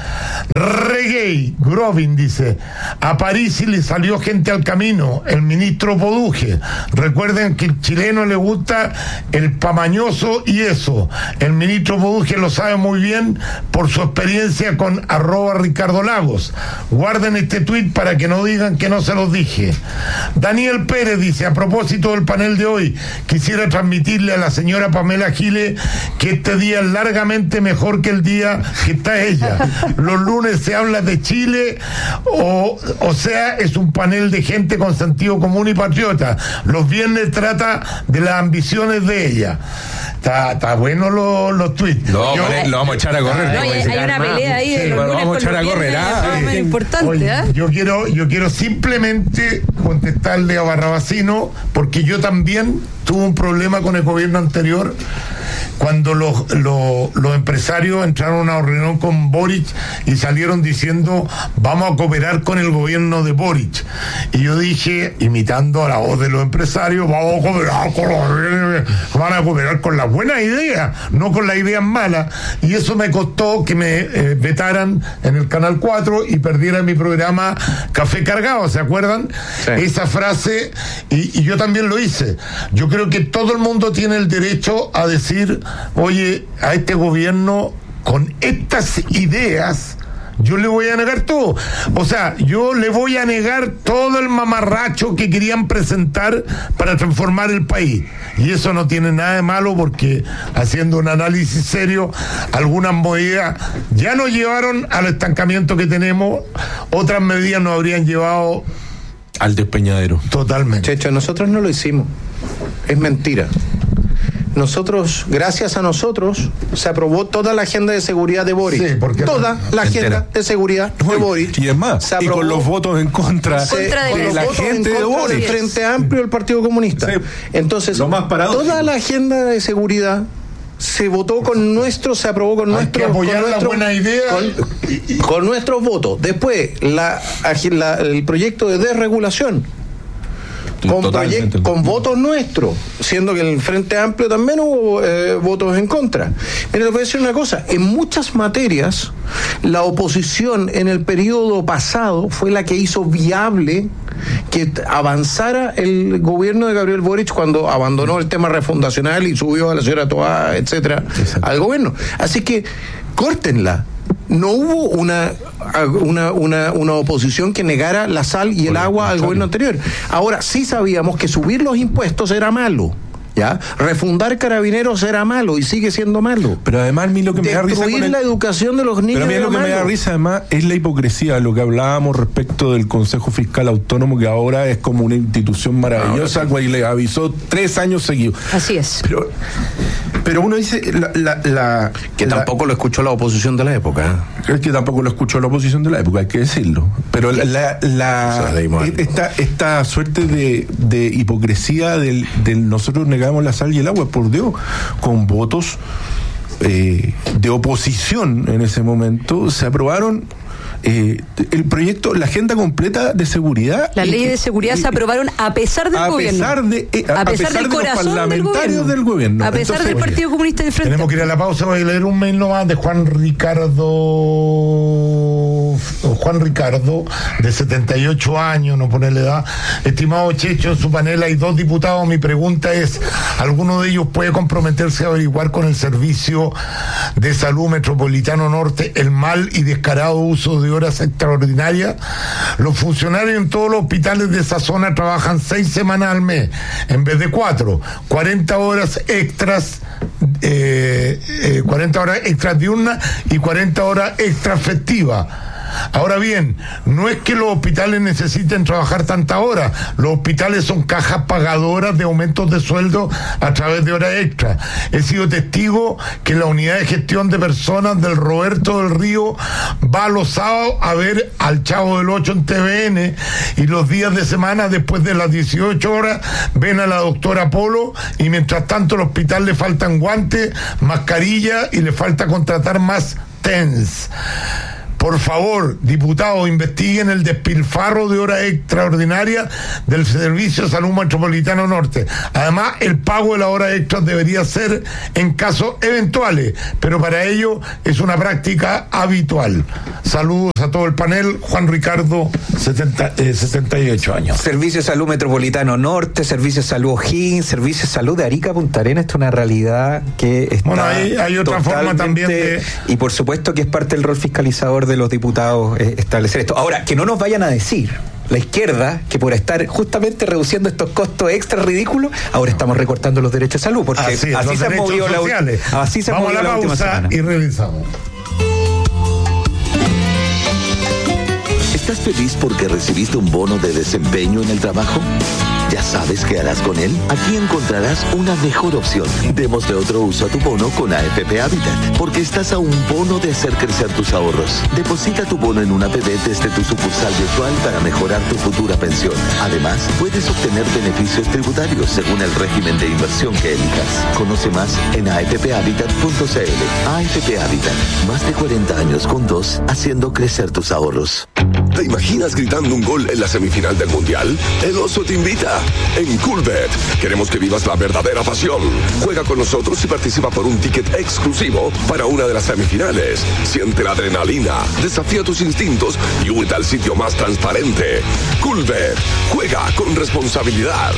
[SPEAKER 1] Reggae, Grovin dice, a París le salió gente al camino, el ministro Poduje. Recuerden que al chileno le gusta el pamañoso y eso. El ministro Poduje lo sabe muy bien por su experiencia con arroba Ricardo Lagos. Guarden este tuit para que no digan que no se los dije. Daniel Pérez dice, a propósito del panel de hoy, quisiera transmitirle a la señora Pamela Giles que este día es largamente mejor que el día que está ella. Los lunes se habla de Chile, o, o sea, es un panel de gente con sentido común y patriota. Los viernes trata de las ambiciones de ella. Está, está bueno los, los tweets.
[SPEAKER 17] Lo, Yo, lo vamos a echar a correr.
[SPEAKER 8] No, hay, hay una pelea ahí de
[SPEAKER 17] sí,
[SPEAKER 8] los
[SPEAKER 17] lo
[SPEAKER 8] lunes
[SPEAKER 17] vamos a echar a correr.
[SPEAKER 8] Ah,
[SPEAKER 1] eh,
[SPEAKER 8] importante,
[SPEAKER 1] oye,
[SPEAKER 8] ¿eh?
[SPEAKER 1] yo quiero, yo quiero simplemente contestarle a Barrabasino, porque yo también tuve un problema con el gobierno anterior cuando los, los, los empresarios entraron a una reunión con Boric y salieron diciendo vamos a cooperar con el gobierno de Boric, y yo dije, imitando a la voz de los empresarios, vamos a cooperar con los, van a cooperar con las buenas ideas, no con las ideas malas, y eso me costó que me eh, vetaran en el Canal cuatro y perdiera mi programa Café Cargado, ¿se acuerdan? Sí. Esa frase, y, y yo también lo hice. Yo creo que todo el mundo tiene el derecho a decir, oye, a este gobierno con estas ideas yo le voy a negar todo. O sea, yo le voy a negar todo el mamarracho que querían presentar para transformar el país. Y eso no tiene nada de malo, porque haciendo un análisis serio, algunas medidas ya nos llevaron al estancamiento que tenemos, otras medidas nos habrían llevado
[SPEAKER 7] al despeñadero.
[SPEAKER 1] Totalmente.
[SPEAKER 9] Checho, nosotros no lo hicimos. Es mentira. Nosotros, gracias a nosotros, se aprobó toda la agenda de seguridad de Boric.
[SPEAKER 1] Sí, porque
[SPEAKER 9] toda
[SPEAKER 1] no,
[SPEAKER 9] la agenda
[SPEAKER 1] entera.
[SPEAKER 9] de seguridad de Boric.
[SPEAKER 7] Y es más,
[SPEAKER 9] se
[SPEAKER 7] y
[SPEAKER 9] aprobó,
[SPEAKER 7] con los votos en contra,
[SPEAKER 9] se,
[SPEAKER 7] de,
[SPEAKER 9] con
[SPEAKER 7] de
[SPEAKER 9] los
[SPEAKER 7] la
[SPEAKER 9] votos
[SPEAKER 7] gente
[SPEAKER 9] en
[SPEAKER 7] de
[SPEAKER 9] contra
[SPEAKER 7] Boric.
[SPEAKER 9] del Frente Amplio del Partido Comunista.
[SPEAKER 7] Sí.
[SPEAKER 9] Entonces,
[SPEAKER 7] lo más paradójico,
[SPEAKER 9] toda la agenda de seguridad se votó con nuestro, se aprobó con nuestro,
[SPEAKER 1] Hay que apoyar
[SPEAKER 9] con
[SPEAKER 1] la
[SPEAKER 9] nuestro,
[SPEAKER 1] buena idea
[SPEAKER 9] con, con nuestros votos. Después, la, la, el proyecto de desregulación. Con, proyect, con votos nuestros, siendo que en el Frente Amplio también hubo eh, votos en contra. Mira, les voy a decir una cosa, en muchas materias la oposición en el periodo pasado fue la que hizo viable que avanzara el gobierno de Gabriel Boric cuando abandonó el tema refundacional y subió a la señora Toá, etcétera, al gobierno. Así que córtenla. No hubo una, una, una, una oposición que negara la sal y el agua al gobierno anterior. Ahora, sí sabíamos que subir los impuestos era malo, ¿ya? Refundar Carabineros era malo y sigue siendo malo.
[SPEAKER 7] Pero además, a mí lo que me da risa
[SPEAKER 9] Destruir
[SPEAKER 7] el...
[SPEAKER 9] la educación de los niños.
[SPEAKER 7] Pero a mí lo que
[SPEAKER 9] malo.
[SPEAKER 7] me da risa además es la hipocresía de lo que hablábamos respecto del Consejo Fiscal Autónomo, que ahora es como una institución maravillosa, güey, le avisó tres años seguidos.
[SPEAKER 8] Así es.
[SPEAKER 7] Pero, pero uno dice la, la, la
[SPEAKER 9] que
[SPEAKER 7] la,
[SPEAKER 9] tampoco lo escuchó la oposición de la época.
[SPEAKER 7] ¿eh? Es que tampoco lo escuchó la oposición de la época, hay que decirlo. Pero la, la, la esta, esta suerte de, de hipocresía del, del nosotros negamos la sal y el agua, por Dios, con votos eh, de oposición en ese momento se aprobaron eh, el proyecto, la agenda completa de seguridad.
[SPEAKER 8] La ley de seguridad se aprobaron a pesar del
[SPEAKER 7] a
[SPEAKER 8] gobierno.
[SPEAKER 7] Pesar de, eh, a,
[SPEAKER 8] a,
[SPEAKER 7] a
[SPEAKER 8] pesar,
[SPEAKER 7] pesar
[SPEAKER 8] del
[SPEAKER 7] de
[SPEAKER 8] corazón
[SPEAKER 7] los parlamentarios
[SPEAKER 8] del gobierno.
[SPEAKER 7] Del gobierno.
[SPEAKER 8] A pesar
[SPEAKER 7] Entonces,
[SPEAKER 8] del Partido Comunista del Frente.
[SPEAKER 1] Tenemos que ir a la pausa, voy a leer un mail nomás de Juan Ricardo Juan Ricardo, de setenta y ocho años, no pone la edad. Estimado Checho, en su panel hay dos diputados. Mi pregunta es, ¿alguno de ellos puede comprometerse a averiguar con el Servicio de Salud Metropolitano Norte el mal y descarado uso de horas extraordinarias? Los funcionarios en todos los hospitales de esa zona trabajan seis semanas al mes, en vez de cuatro, cuarenta horas extras, eh, eh, cuarenta horas extras diurnas y cuarenta horas extras festivas. Ahora bien, no es que los hospitales necesiten trabajar tanta hora, los hospitales son cajas pagadoras de aumentos de sueldo a través de horas extra. He sido testigo que la unidad de gestión de personas del Roberto del Río va los sábados a ver al Chavo del Ocho en T V N, y los días de semana después de las dieciocho horas ven a la doctora Polo, y mientras tanto al hospital le faltan guantes, mascarilla y le falta contratar más T E N S. Por favor, diputados, investiguen el despilfarro de horas extraordinarias del Servicio de Salud Metropolitano Norte. Además, el pago de las horas extras debería ser en casos eventuales, pero para ello es una práctica habitual. Saludos a todo el panel. Juan Ricardo, setenta, eh, setenta y ocho años.
[SPEAKER 16] Servicio de Salud Metropolitano Norte, Servicio de Salud O'Higgins, Servicio de Salud de Arica Punta Arenas. Esto es una realidad que está.
[SPEAKER 1] Bueno, hay, hay otra forma también de.
[SPEAKER 16] Y por supuesto que es parte del rol fiscalizador de los diputados eh, establecer esto. Ahora, que no nos vayan a decir la izquierda que por estar justamente reduciendo estos costos extra ridículos, ahora estamos recortando los derechos de salud, porque así, así se ha movido la, así se
[SPEAKER 1] Vamos
[SPEAKER 16] movió
[SPEAKER 1] a la,
[SPEAKER 16] la última
[SPEAKER 1] pausa
[SPEAKER 16] semana.
[SPEAKER 1] Y revisamos.
[SPEAKER 18] ¿Estás feliz porque recibiste un bono de desempeño en el trabajo? ¿Ya sabes qué harás con él? Aquí encontrarás una mejor opción. Démosle otro uso a tu bono con A F P Habitat, porque estás a un bono de hacer crecer tus ahorros. Deposita tu bono en una A P B desde tu sucursal virtual para mejorar tu futura pensión. Además, puedes obtener beneficios tributarios según el régimen de inversión que elijas. Conoce más en a f p habitat punto c l. A F P Habitat, más de cuarenta años juntos, haciendo crecer tus ahorros.
[SPEAKER 15] ¿Te imaginas gritando un gol en la semifinal del Mundial? El Oso te invita. En Coolbet queremos que vivas la verdadera pasión. Juega con nosotros y participa por un ticket exclusivo para una de las semifinales. Siente la adrenalina, desafía tus instintos y únete al sitio más transparente. Coolbet, juega con responsabilidad.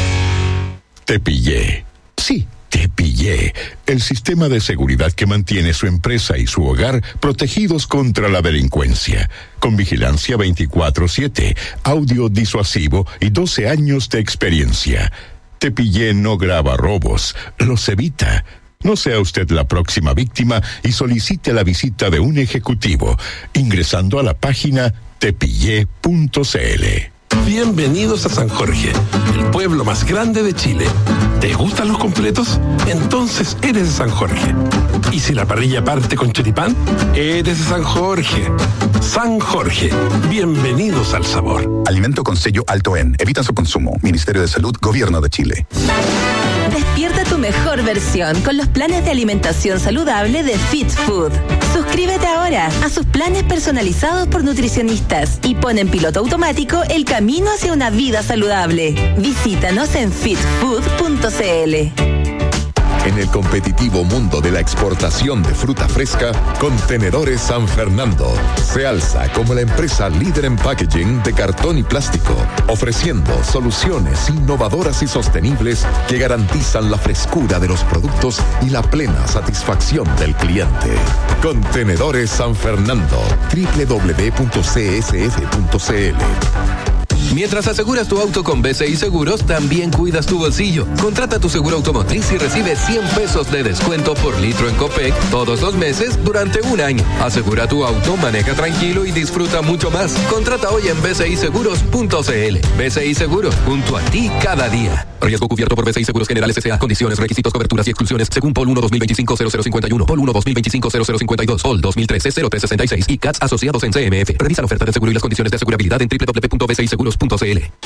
[SPEAKER 19] Te pillé. Sí, te pillé. El sistema de seguridad que mantiene su empresa y su hogar protegidos contra la delincuencia. Con vigilancia veinticuatro siete, audio disuasivo y doce años de experiencia. Te pillé no graba robos, los evita. No sea usted la próxima víctima y solicite la visita de un ejecutivo ingresando a la página tepillé punto c l.
[SPEAKER 20] Bienvenidos a San Jorge, el pueblo más grande de Chile. ¿Te gustan los completos? Entonces eres de San Jorge. Y si la parrilla parte con choripán, eres de San Jorge. San Jorge, bienvenidos al sabor.
[SPEAKER 21] Alimento con sello alto en. Evita su consumo. Ministerio de Salud, Gobierno de Chile.
[SPEAKER 22] Despierta tu mejor versión con los planes de alimentación saludable de Fit Food. Suscríbete ahora a sus planes personalizados por nutricionistas y pon en piloto automático el camino hacia una vida saludable. Visítanos en fit food punto c l.
[SPEAKER 14] En el competitivo mundo de la exportación de fruta fresca, Contenedores San Fernando se alza como la empresa líder en packaging de cartón y plástico, ofreciendo soluciones innovadoras y sostenibles que garantizan la frescura de los productos y la plena satisfacción del cliente. Contenedores San Fernando, doble u doble u doble u punto c s f punto c l.
[SPEAKER 23] Mientras aseguras tu auto con B C I Seguros, también cuidas tu bolsillo. Contrata tu seguro automotriz y recibe cien pesos de descuento por litro en Copec todos los meses durante un año. Asegura tu auto, maneja tranquilo y disfruta mucho más. Contrata hoy en b c i seguros punto c l. B C I Seguros, junto a ti cada día. Riesgo cubierto por B C I Seguros Generales S A. Condiciones, requisitos, coberturas y exclusiones según P O L uno dos mil veinticinco cero cero cincuenta y uno, P O L uno dos mil veinticinco cero cero cincuenta y dos, P O L dos mil trece cero tres sesenta y seis y C A T S asociados en C M F. Revisa la oferta de seguro y las condiciones de asegurabilidad en doble u doble u doble u punto b c i seguros punto c l.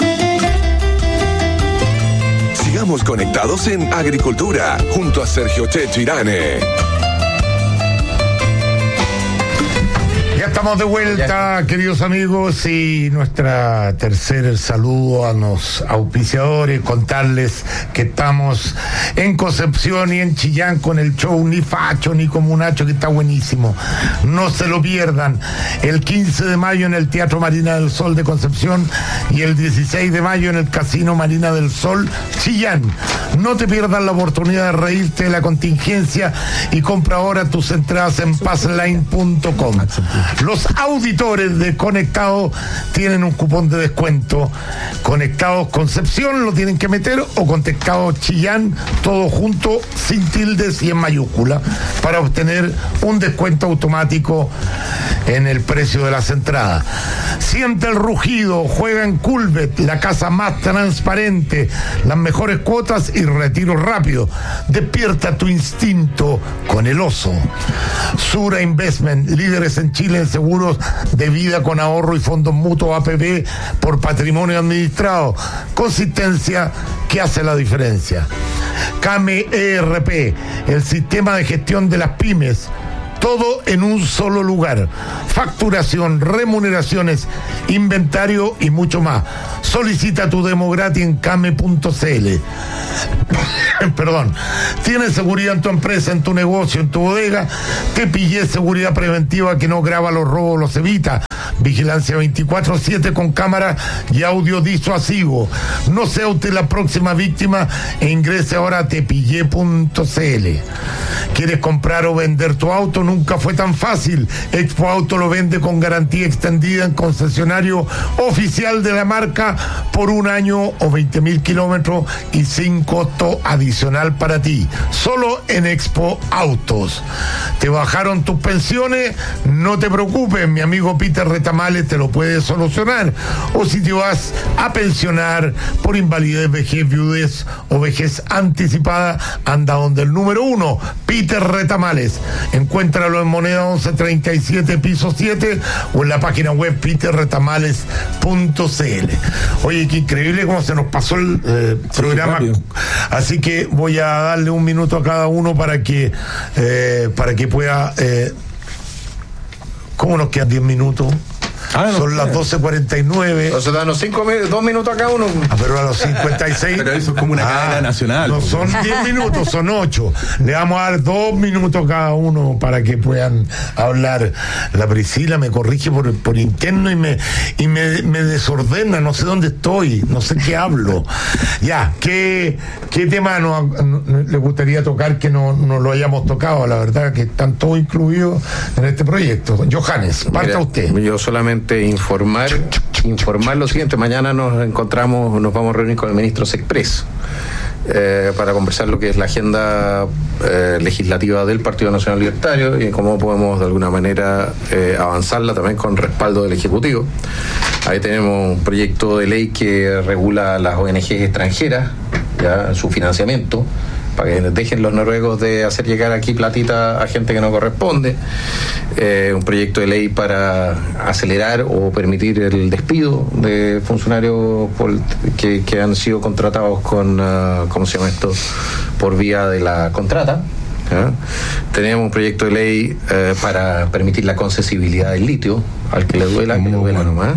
[SPEAKER 15] Sigamos conectados en Agricultura junto a Sergio Checho Irane.
[SPEAKER 1] Ya estamos de vuelta, queridos amigos, y nuestra tercer saludo a los auspiciadores, contarles que estamos en Concepción y en Chillán con el show Ni Facho ni Comunacho, que está buenísimo. No se lo pierdan. El quince de mayo en el Teatro Marina del Sol de Concepción y el dieciséis de mayo en el Casino Marina del Sol, Chillán. No te pierdas la oportunidad de reírte de la contingencia y compra ahora tus entradas en passline punto com. Los auditores de Conectados tienen un cupón de descuento. Conectados Concepción lo tienen que meter, o Conectados Chillán, todo junto, sin tildes y en mayúscula, para obtener un descuento automático en el precio de las entradas. Siente el rugido, juega en Culbet, la casa más transparente, las mejores cuotas y retiro rápido. Despierta tu instinto con el oso. Sura Investment, líderes en Chile en seguros de vida con ahorro y fondos mutuos A P B por patrimonio administrado. Consistencia que hace la diferencia. Came E R P, el sistema de gestión de las pymes. Todo en un solo lugar. Facturación, remuneraciones, inventario y mucho más. Solicita tu demo gratis en came punto c l. Perdón. ¿Tienes seguridad en tu empresa, en tu negocio, en tu bodega? Te pillé seguridad preventiva que no graba los robos, los evita. Vigilancia veinticuatro siete con cámara y audio disuasivo. No sea usted la próxima víctima e ingrese ahora a tepillé punto c l. ¿Quieres comprar o vender tu auto? Nunca fue tan fácil. Expo Auto lo vende con garantía extendida en concesionario oficial de la marca por un año o veinte mil kilómetros y sin costo adicional para ti. Solo en Expo Autos. ¿Te bajaron tus pensiones? No te preocupes, mi amigo Peter Retamales te lo puede solucionar. O si te vas a pensionar por invalidez, vejez, viudez o vejez anticipada, anda donde el número uno, Peter Retamales. Encuéntralo en Moneda once treinta y siete, piso siete, o en la página web peter retamales punto c l. Oye, qué increíble cómo se nos pasó el eh, programa. Sí, así que voy a darle un minuto a cada uno para que eh, para que pueda eh, ¿cómo nos quedan diez minutos? Ah, no, son las doce cuarenta y nueve.
[SPEAKER 9] Entonces, danos cinco, dos minutos a cada uno.
[SPEAKER 1] Ah, pero a los cincuenta y seis.
[SPEAKER 7] Pero eso es como una ah, cadena nacional.
[SPEAKER 1] No son diez minutos, son ocho. Le vamos a dar dos minutos a cada uno para que puedan hablar. La Priscila me corrige por, por interno y me y me, me desordena. No sé dónde estoy, no sé qué hablo. Ya, ¿qué, qué tema no, no, le gustaría tocar que no, no lo hayamos tocado? La verdad que están todos incluidos en este proyecto. Johannes, parta
[SPEAKER 9] Mira,
[SPEAKER 1] usted.
[SPEAKER 9] Yo solamente informar informar lo siguiente. Mañana nos encontramos, nos vamos a reunir con el ministro Sexpress eh, para conversar lo que es la agenda eh, legislativa del Partido Nacional Libertario y cómo podemos de alguna manera eh, avanzarla también con respaldo del Ejecutivo. Ahí tenemos un proyecto de ley que regula las O N Ges extranjeras, ya su financiamiento, para que dejen los noruegos de hacer llegar aquí platita a gente que no corresponde. Eh, un proyecto de ley para acelerar o permitir el despido de funcionarios por, que, que han sido contratados con, uh, ¿cómo se llama esto?, por vía de la contrata. ¿Eh? Tenemos un proyecto de ley eh, para permitir la concesibilidad del litio, al que le duela, que le duela nomás.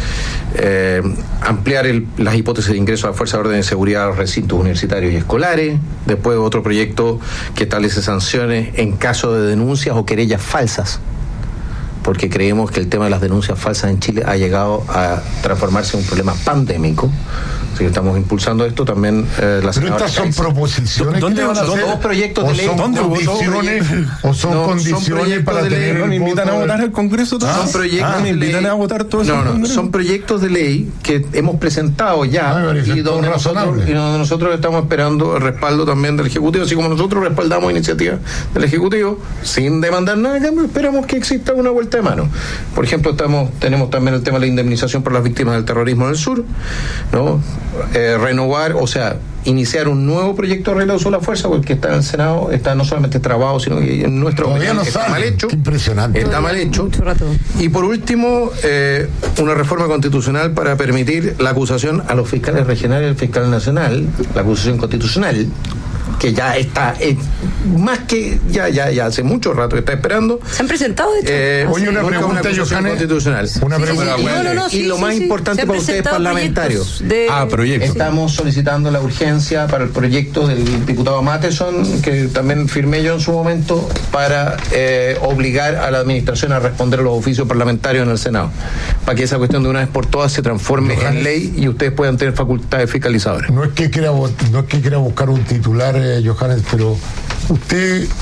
[SPEAKER 9] Eh, ampliar el, las hipótesis de ingreso a la Fuerza de Orden y Seguridad a los recintos universitarios y escolares. Después otro proyecto que establece sanciones en caso de denuncias o querellas falsas, porque creemos que el tema de las denuncias falsas en Chile ha llegado a transformarse en un problema pandémico. Así que estamos impulsando esto también. Eh, la
[SPEAKER 1] Pero estas son proposiciones.
[SPEAKER 9] ¿Dónde van a hacer? Dos proyectos de ley.
[SPEAKER 1] ¿Son condiciones o son
[SPEAKER 9] no,
[SPEAKER 1] condiciones
[SPEAKER 9] son
[SPEAKER 1] para tener?
[SPEAKER 7] ¿No invitan a votar al Congreso?
[SPEAKER 9] Ah, son proyectos
[SPEAKER 7] ah,
[SPEAKER 9] de
[SPEAKER 7] invitan
[SPEAKER 9] ley.
[SPEAKER 7] a votar todo eso.
[SPEAKER 9] No, no, son proyectos de ley que hemos presentado ya
[SPEAKER 1] ah,
[SPEAKER 9] y, donde nosotros, y donde nosotros estamos esperando el respaldo también del Ejecutivo, así como nosotros respaldamos iniciativas del Ejecutivo sin demandar nada, esperamos que exista una vuelta de mano. Por ejemplo, estamos tenemos también el tema de la indemnización por las víctimas del terrorismo en el sur, ¿no? Eh, renovar, o sea, iniciar un nuevo proyecto de regla de uso de la fuerza, porque está en el Senado, está no solamente trabado, sino que en nuestro opinión
[SPEAKER 1] no
[SPEAKER 9] está
[SPEAKER 1] sabe.
[SPEAKER 9] mal hecho.
[SPEAKER 1] Qué impresionante.
[SPEAKER 9] Está mal hecho. Y por último, eh, una reforma constitucional para permitir la acusación a los fiscales regionales y al fiscal nacional, la acusación constitucional, que ya está eh, más que ya ya ya hace mucho rato que está esperando.
[SPEAKER 8] Se han presentado de hecho.
[SPEAKER 9] Eh,
[SPEAKER 1] Oye, una pregunta,
[SPEAKER 9] Johannes, constitucional.
[SPEAKER 1] Una pregunta.
[SPEAKER 9] Sí, sí, sí. No, no, no, y sí, lo más sí, importante sí. para ustedes parlamentarios.
[SPEAKER 8] De...
[SPEAKER 7] Ah, proyectos.
[SPEAKER 9] Estamos solicitando la urgencia para el proyecto del diputado Matheson, que también firmé yo en su momento, para eh, obligar a la administración a responder a los oficios parlamentarios en el Senado, para que esa cuestión de una vez por todas se transforme Johannes, en ley y ustedes puedan tener facultades fiscalizadoras.
[SPEAKER 1] No es que quiera, no es que quiera buscar un titular, eh, Johannes, pero usted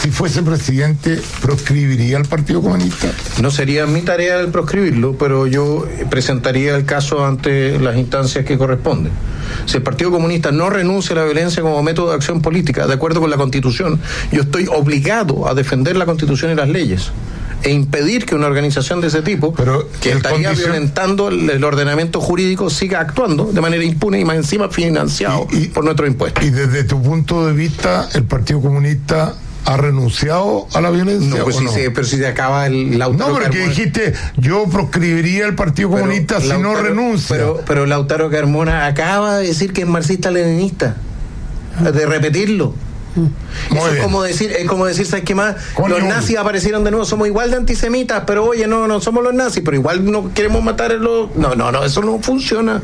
[SPEAKER 1] si fuese presidente, proscribiría al Partido Comunista?
[SPEAKER 9] No sería mi tarea el proscribirlo, pero yo presentaría el caso ante las instancias que corresponden. Si el Partido Comunista no renuncia a la violencia como método de acción política, de acuerdo con la Constitución, yo estoy obligado a defender la Constitución y las leyes e impedir que una organización de ese tipo, pero que estaría condición... violentando el, el ordenamiento jurídico, siga actuando de manera impune y más encima financiado y, y, por nuestros impuestos.
[SPEAKER 1] Y desde tu punto de vista, el Partido Comunista ¿ha renunciado a la violencia?
[SPEAKER 9] No, pues sí,
[SPEAKER 1] no?
[SPEAKER 9] Sí, pero si se acaba el Lautaro
[SPEAKER 1] No, porque
[SPEAKER 9] Carmona...
[SPEAKER 1] dijiste, yo proscribiría el Partido pero Comunista si Lautaro, no renuncia.
[SPEAKER 9] Pero, pero Lautaro Carmona acaba de decir que es marxista-leninista, de repetirlo. Muy Eso bien. es como decir, es como decir, ¿sabes qué más? Con los nazis aparecieron de nuevo, somos igual de antisemitas, pero oye, no, no somos los nazis, pero igual no queremos matar a los... No, no, no, eso no funciona.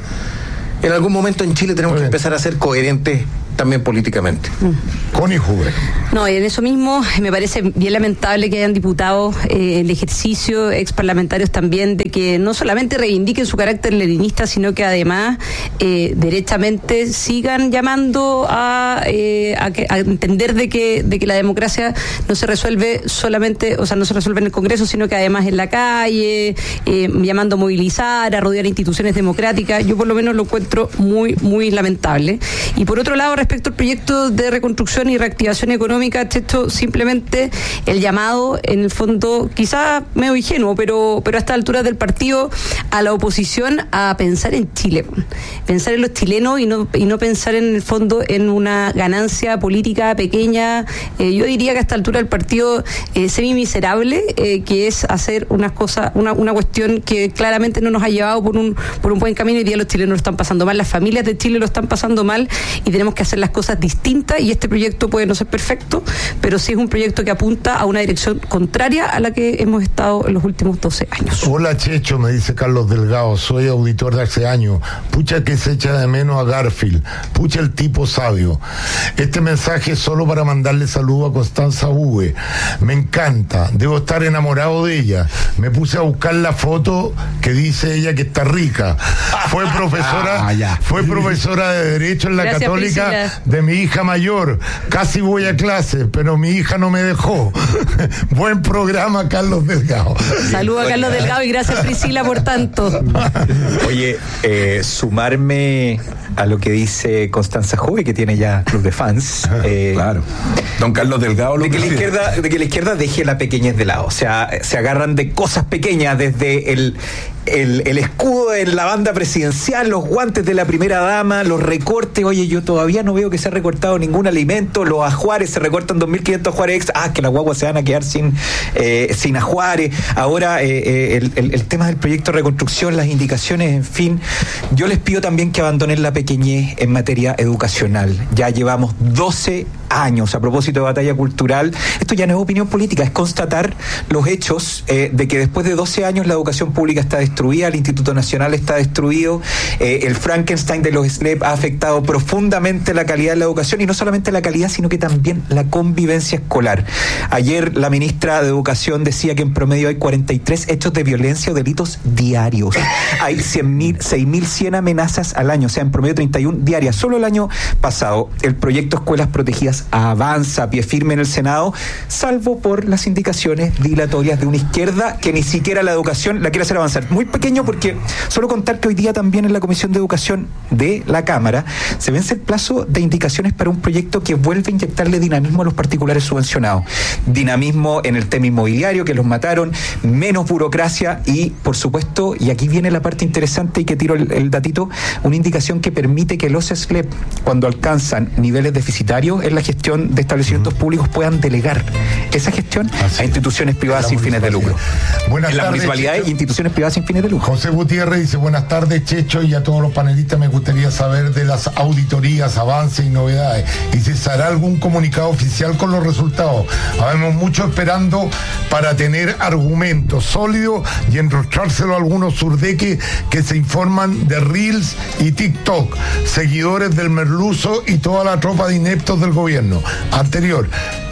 [SPEAKER 9] En algún momento en Chile tenemos que empezar a ser coherentes también políticamente.
[SPEAKER 1] Mm. Connie Huber.
[SPEAKER 8] No, y en eso mismo me parece bien lamentable que hayan diputados eh, el ejercicio, ex parlamentarios también, de que no solamente reivindiquen su carácter leninista, sino que además eh, derechamente sigan llamando a, eh, a, que, a entender de que, de que la democracia no se resuelve solamente, o sea, no se resuelve en el Congreso, sino que además en la calle, eh, llamando a movilizar, a rodear instituciones democráticas. Yo por lo menos lo encuentro muy, muy lamentable. Y por otro lado, respecto al proyecto de reconstrucción y reactivación económica, esto simplemente el llamado, en el fondo, quizás medio ingenuo, pero, pero a esta altura del partido, a la oposición a pensar en Chile, pensar en los chilenos y no, y no pensar en el fondo en una ganancia política pequeña. Eh, yo diría que a esta altura del partido eh, semi-miserable, eh, que es hacer unas cosas, una, una cuestión que claramente no nos ha llevado por un, por un buen camino. Hoy día los chilenos lo están pasando mal, las familias de Chile lo están pasando mal y tenemos que hacer las cosas distintas, y este proyecto puede no ser perfecto, pero sí es un proyecto que apunta a una dirección contraria a la que hemos estado en los últimos doce años.
[SPEAKER 1] Hola Checho, me dice Carlos Delgado, soy auditor de hace años. Pucha que se echa de menos a Garfield, pucha el tipo sabio. Este mensaje es solo para mandarle saludo a Constanza V. Me encanta, debo estar enamorado de ella. Me puse a buscar la foto que dice ella que está rica. Fue profesora, ah, fue profesora de Derecho en la Gracias, Católica Priscila. De mi hija mayor. Casi voy a clase, pero mi hija no me dejó. Buen programa, Carlos Delgado.
[SPEAKER 8] Saludos a Carlos Delgado y gracias, Priscila, por tanto.
[SPEAKER 16] Oye, eh, sumarme a lo que dice Constanza Jove, que tiene ya club de fans. Eh,
[SPEAKER 7] claro. Don Carlos Delgado lo
[SPEAKER 16] de que la izquierda, de que la izquierda deje la pequeñez de lado. O sea, se agarran de cosas pequeñas, desde el El, el escudo en la banda presidencial, los guantes de la primera dama, los recortes. Oye, yo todavía no veo que se ha recortado ningún alimento. Los ajuares, se recortan dos mil quinientos ajuares extra. Ah, que las guaguas se van a quedar sin eh, sin ajuares. Ahora, eh, eh, el, el, el tema del proyecto de reconstrucción, las indicaciones, en fin. Yo les pido también que abandonen la pequeñez en materia educacional. Ya llevamos doce años a propósito de batalla cultural. Esto ya no es opinión política, es constatar los hechos eh, de que después de doce años la educación pública está destruida, el Instituto Nacional está destruido, eh, el Frankenstein de los S L E P ha afectado profundamente la calidad de la educación, y no solamente la calidad, sino que también la convivencia escolar. Ayer la ministra de Educación decía que en promedio hay cuarenta y tres hechos de violencia o delitos diarios. Hay seis mil cien amenazas al año, o sea, en promedio treinta y una diarias. Solo el año pasado, el proyecto Escuelas Protegidas avanza a pie firme en el Senado, salvo por las indicaciones dilatorias de una izquierda que ni siquiera la educación la quiere hacer avanzar. Muy pequeño, porque solo contar que hoy día también en la Comisión de Educación de la Cámara se vence el plazo de indicaciones para un proyecto que vuelve a inyectarle dinamismo a los particulares subvencionados. Dinamismo en el tema inmobiliario, que los mataron, menos burocracia y, por supuesto, y aquí viene la parte interesante y que tiro el, el datito, una indicación que permite que los S L E P, cuando alcanzan niveles deficitarios en la gestión de establecimientos públicos, puedan delegar esa gestión Así. a instituciones privadas sin fines de lucro.
[SPEAKER 1] Buenas
[SPEAKER 16] en las
[SPEAKER 1] tardes,
[SPEAKER 16] municipalidades e instituciones privadas sin fines de lucro.
[SPEAKER 1] José Gutiérrez dice, buenas tardes, Checho, y a todos los panelistas. Me gustaría saber de las auditorías, avances y novedades, y si se hará algún comunicado oficial con los resultados. Habemos mucho esperando para tener argumentos sólidos y enrostrárselo a algunos surdeques que se informan de Reels y TikTok, seguidores del merluzo y toda la tropa de ineptos del gobierno anterior.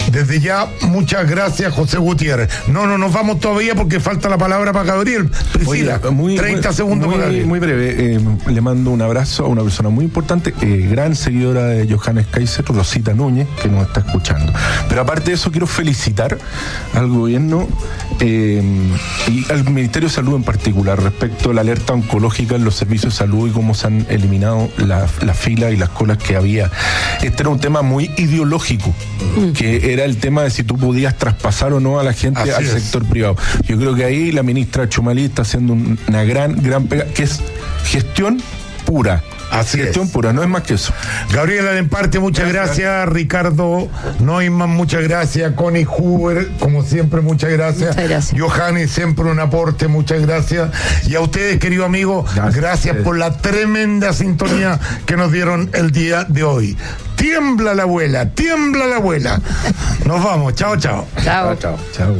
[SPEAKER 1] Desde ya, muchas gracias, José Gutiérrez. No, no nos vamos todavía porque falta la palabra para Gabriel. Priscila,
[SPEAKER 7] Oye, muy,
[SPEAKER 1] treinta
[SPEAKER 7] muy,
[SPEAKER 1] segundos
[SPEAKER 7] muy,
[SPEAKER 1] para Gabriel.
[SPEAKER 7] Muy breve, eh, le mando un abrazo a una persona muy importante, eh, gran seguidora de Johannes Kaiser, Rosita Núñez, que nos está escuchando. Pero aparte de eso, quiero felicitar al gobierno eh, y al Ministerio de Salud en particular respecto a la alerta oncológica en los servicios de salud y cómo se han eliminado las la filas y las colas que había. Este era un tema muy ideológico, mm. que era el tema de si tú podías traspasar o no a la gente Así al es. sector privado. Yo creo que ahí la ministra Chumalí está haciendo un, una gran, gran pega, que es gestión pura.
[SPEAKER 1] Así
[SPEAKER 7] Gestión
[SPEAKER 1] es.
[SPEAKER 7] pura, no es más que eso.
[SPEAKER 1] Gabriela Lemparte, muchas gracias. gracias. Ricardo Neumann, muchas gracias. Connie Huber, como siempre, muchas gracias.
[SPEAKER 8] Muchas gracias.
[SPEAKER 1] Johannes, siempre un aporte, muchas gracias. Y a ustedes, querido amigo, gracias, gracias por la tremenda sintonía que nos dieron el día de hoy. Tiembla la abuela, tiembla la abuela. Nos vamos, chao, chao.
[SPEAKER 8] Chao,
[SPEAKER 7] chao. Chao.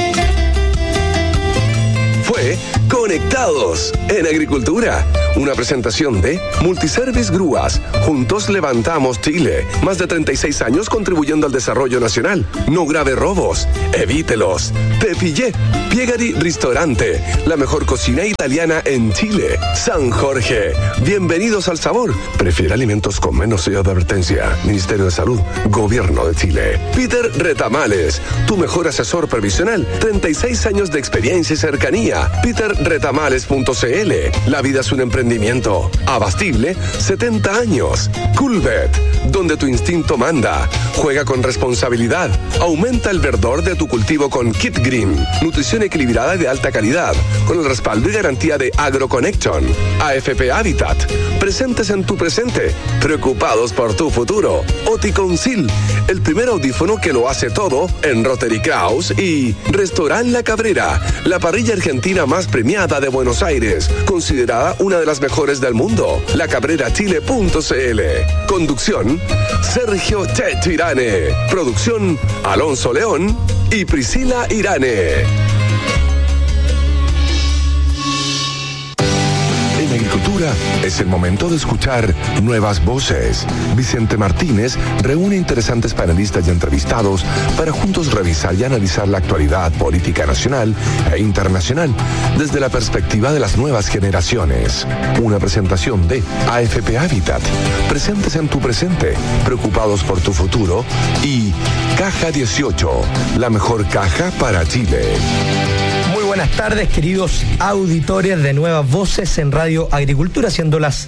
[SPEAKER 15] Fue Conectados en Agricultura, una presentación de Multiservice Grúas. Juntos levantamos Chile. Más de treinta y seis años contribuyendo al desarrollo nacional. No grave robos, evítelos. Te pillé. Piegari Ristorante, la mejor cocina italiana en Chile. San Jorge, bienvenidos al sabor. Prefiere alimentos con menos sello de advertencia. Ministerio de Salud, Gobierno de Chile. Peter Retamales, tu mejor asesor previsional. treinta y seis años de experiencia y cercanía. peter retamales punto c l. La vida es un emprendimiento. Abastible, setenta años. Coolbet, donde tu instinto manda. Juega con responsabilidad. Aumenta el verdor de tu cultivo con Kit Green. Nutrición equilibrada y de alta calidad, con el respaldo y garantía de AgroConnection. A F P Habitat, presentes en tu presente, preocupados por tu futuro. Oticoncil, el primer audífono que lo hace todo en Rotary Kraus. Y Restaurant La Cabrera, la parrilla argentina más premiada de Buenos Aires, considerada una de las mejores del mundo. la cabrera chile punto c l. Conducción, Sergio Checho Irane. Producción, Alonso León y Priscila Irane. En agricultura es el momento de escuchar nuevas voces. Vicente Martínez reúne interesantes panelistas y entrevistados para juntos revisar y analizar la actualidad política nacional e internacional desde la perspectiva de las nuevas generaciones. Una presentación de A F P Habitat, presentes en tu presente, preocupados por tu futuro, y Caja dieciocho, la mejor caja para Chile.
[SPEAKER 2] Buenas tardes, queridos auditores de Nuevas Voces en Radio Agricultura, siendo las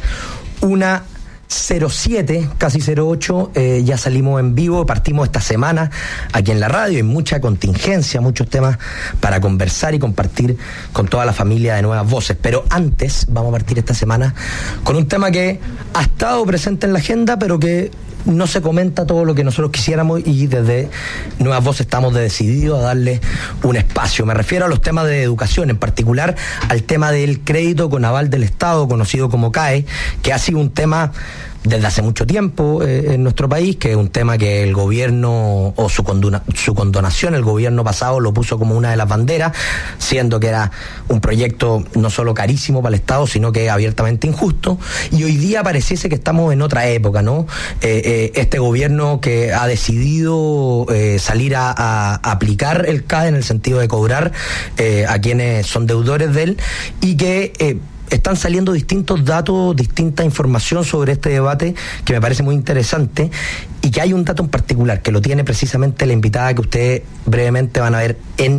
[SPEAKER 2] una cero siete, casi cero ocho, eh, ya salimos en vivo, partimos esta semana aquí en la radio, hay mucha contingencia, muchos temas para conversar y compartir con toda la familia de Nuevas Voces, pero antes vamos a partir esta semana con un tema que ha estado presente en la agenda, pero que no se comenta todo lo que nosotros quisiéramos, y desde Nuevas Voces estamos decididos a darle un espacio. Me refiero a los temas de educación, en particular al tema del crédito con aval del Estado, conocido como C A E, que ha sido un tema desde hace mucho tiempo eh, en nuestro país, que es un tema que el gobierno, o su, condona, su condonación, el gobierno pasado lo puso como una de las banderas, siendo que era un proyecto no solo carísimo para el Estado, sino que abiertamente injusto, y hoy día pareciese que estamos en otra época, ¿no? Eh, eh, este gobierno que ha decidido eh, salir a, a, a aplicar el C A E en el sentido de cobrar eh, a quienes son deudores de él, y que eh, están saliendo distintos datos, distinta información sobre este debate que me parece muy interesante, y que hay un dato en particular que lo tiene precisamente la invitada que ustedes brevemente van a ver en,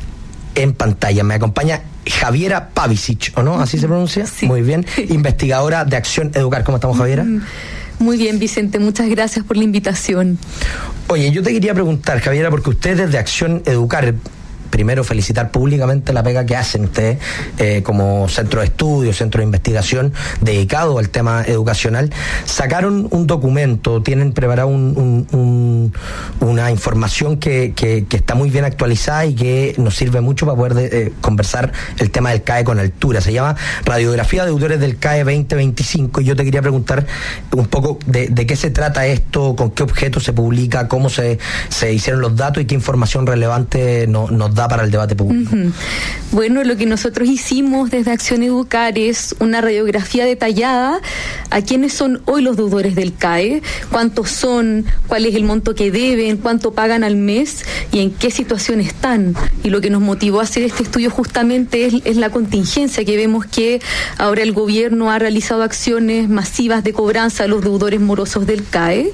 [SPEAKER 2] en pantalla. Me acompaña Javiera Pavicic, ¿o no? ¿Así se pronuncia?
[SPEAKER 3] Sí.
[SPEAKER 2] Muy bien. Investigadora de Acción Educar. ¿Cómo estamos, Javiera?
[SPEAKER 3] Muy bien, Vicente. Muchas gracias por la invitación.
[SPEAKER 2] Oye, yo te quería preguntar, Javiera, porque ustedes de Acción Educar, primero felicitar públicamente la pega que hacen ustedes eh, como centro de estudio, centro de investigación dedicado al tema educacional. Sacaron un documento, tienen preparado un, un, un, una información que, que, que está muy bien actualizada y que nos sirve mucho para poder de, eh, conversar el tema del C A E con altura. Se llama Radiografía de Deudores del C A E veinte veinticinco, y yo te quería preguntar un poco de, de qué se trata esto, con qué objeto se publica, cómo se, se hicieron los datos y qué información relevante no, nos da da para el debate público.
[SPEAKER 3] Uh-huh. Bueno, lo que nosotros hicimos desde Acción Educar es una radiografía detallada a quiénes son hoy los deudores del C A E, cuántos son, cuál es el monto que deben, cuánto pagan al mes y en qué situación están. Y lo que nos motivó a hacer este estudio justamente es, es la contingencia, que vemos que ahora el gobierno ha realizado acciones masivas de cobranza a los deudores morosos del C A E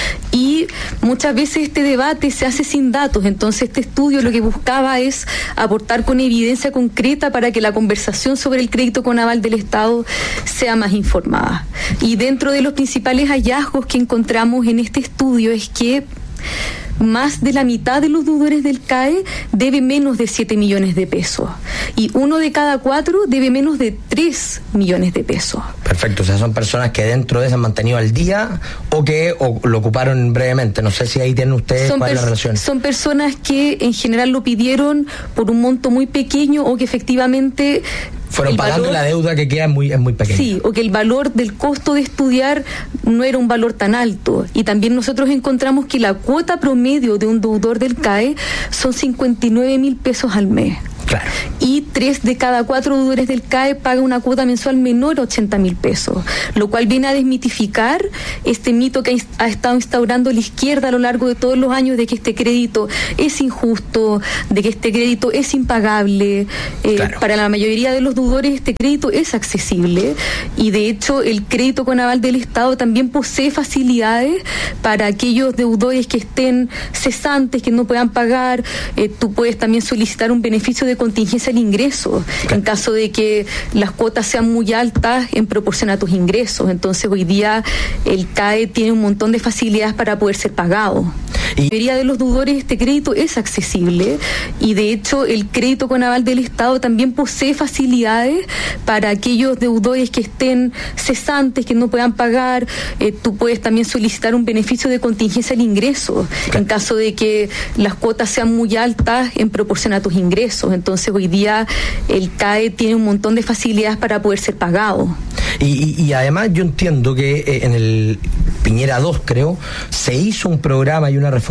[SPEAKER 3] y muchas veces este debate se hace sin datos. Entonces este estudio lo que buscaba es aportar con evidencia concreta para que la conversación sobre el crédito con aval del Estado sea más informada. Y dentro de los principales hallazgos que encontramos en este estudio es que más de la mitad de los deudores del C A E debe menos de siete millones de pesos y uno de cada cuatro debe menos de tres millones de pesos.
[SPEAKER 2] Perfecto, o sea, son personas que dentro de eso han mantenido al día o que o lo ocuparon brevemente. No sé si ahí tienen ustedes
[SPEAKER 3] son
[SPEAKER 2] cuál es la
[SPEAKER 3] pers-
[SPEAKER 2] relación.
[SPEAKER 3] Son personas que en general lo pidieron por un monto muy pequeño o que efectivamente
[SPEAKER 2] fueron pagando valor, la deuda que queda muy, es muy pequeña.
[SPEAKER 3] Sí, o que el valor del costo de estudiar no era un valor tan alto. Y también nosotros encontramos que la cuota promedio de un deudor del C A E son cincuenta y nueve mil pesos al mes.
[SPEAKER 2] Claro.
[SPEAKER 3] Y tres de cada cuatro deudores del C A E pagan una cuota mensual menor a ochenta mil pesos, lo cual viene a desmitificar este mito que ha estado instaurando la izquierda a lo largo de todos los años de que este crédito es injusto, de que este crédito es impagable. Eh, claro. Para la mayoría de los deudores este crédito es accesible y de hecho el crédito con aval del Estado también posee facilidades para aquellos deudores que estén cesantes, que no puedan pagar. Eh, tú puedes también solicitar un beneficio de contingencia al ingreso, en caso de que las cuotas sean muy altas en proporción a tus ingresos. Entonces hoy día el C A E tiene un montón de facilidades para poder ser pagado. Y la mayoría de los deudores este crédito es accesible y de hecho el crédito con aval del Estado también posee facilidades para aquellos deudores que estén cesantes, que no puedan pagar. Eh, tú puedes también solicitar un beneficio de contingencia al ingreso, okay, en caso de que las cuotas sean muy altas en proporción a tus ingresos. Entonces hoy día el C A E tiene un montón de facilidades para poder ser pagado.
[SPEAKER 2] Y, y, y además yo entiendo que eh, en el Piñera dos, creo, se hizo un programa y una reforma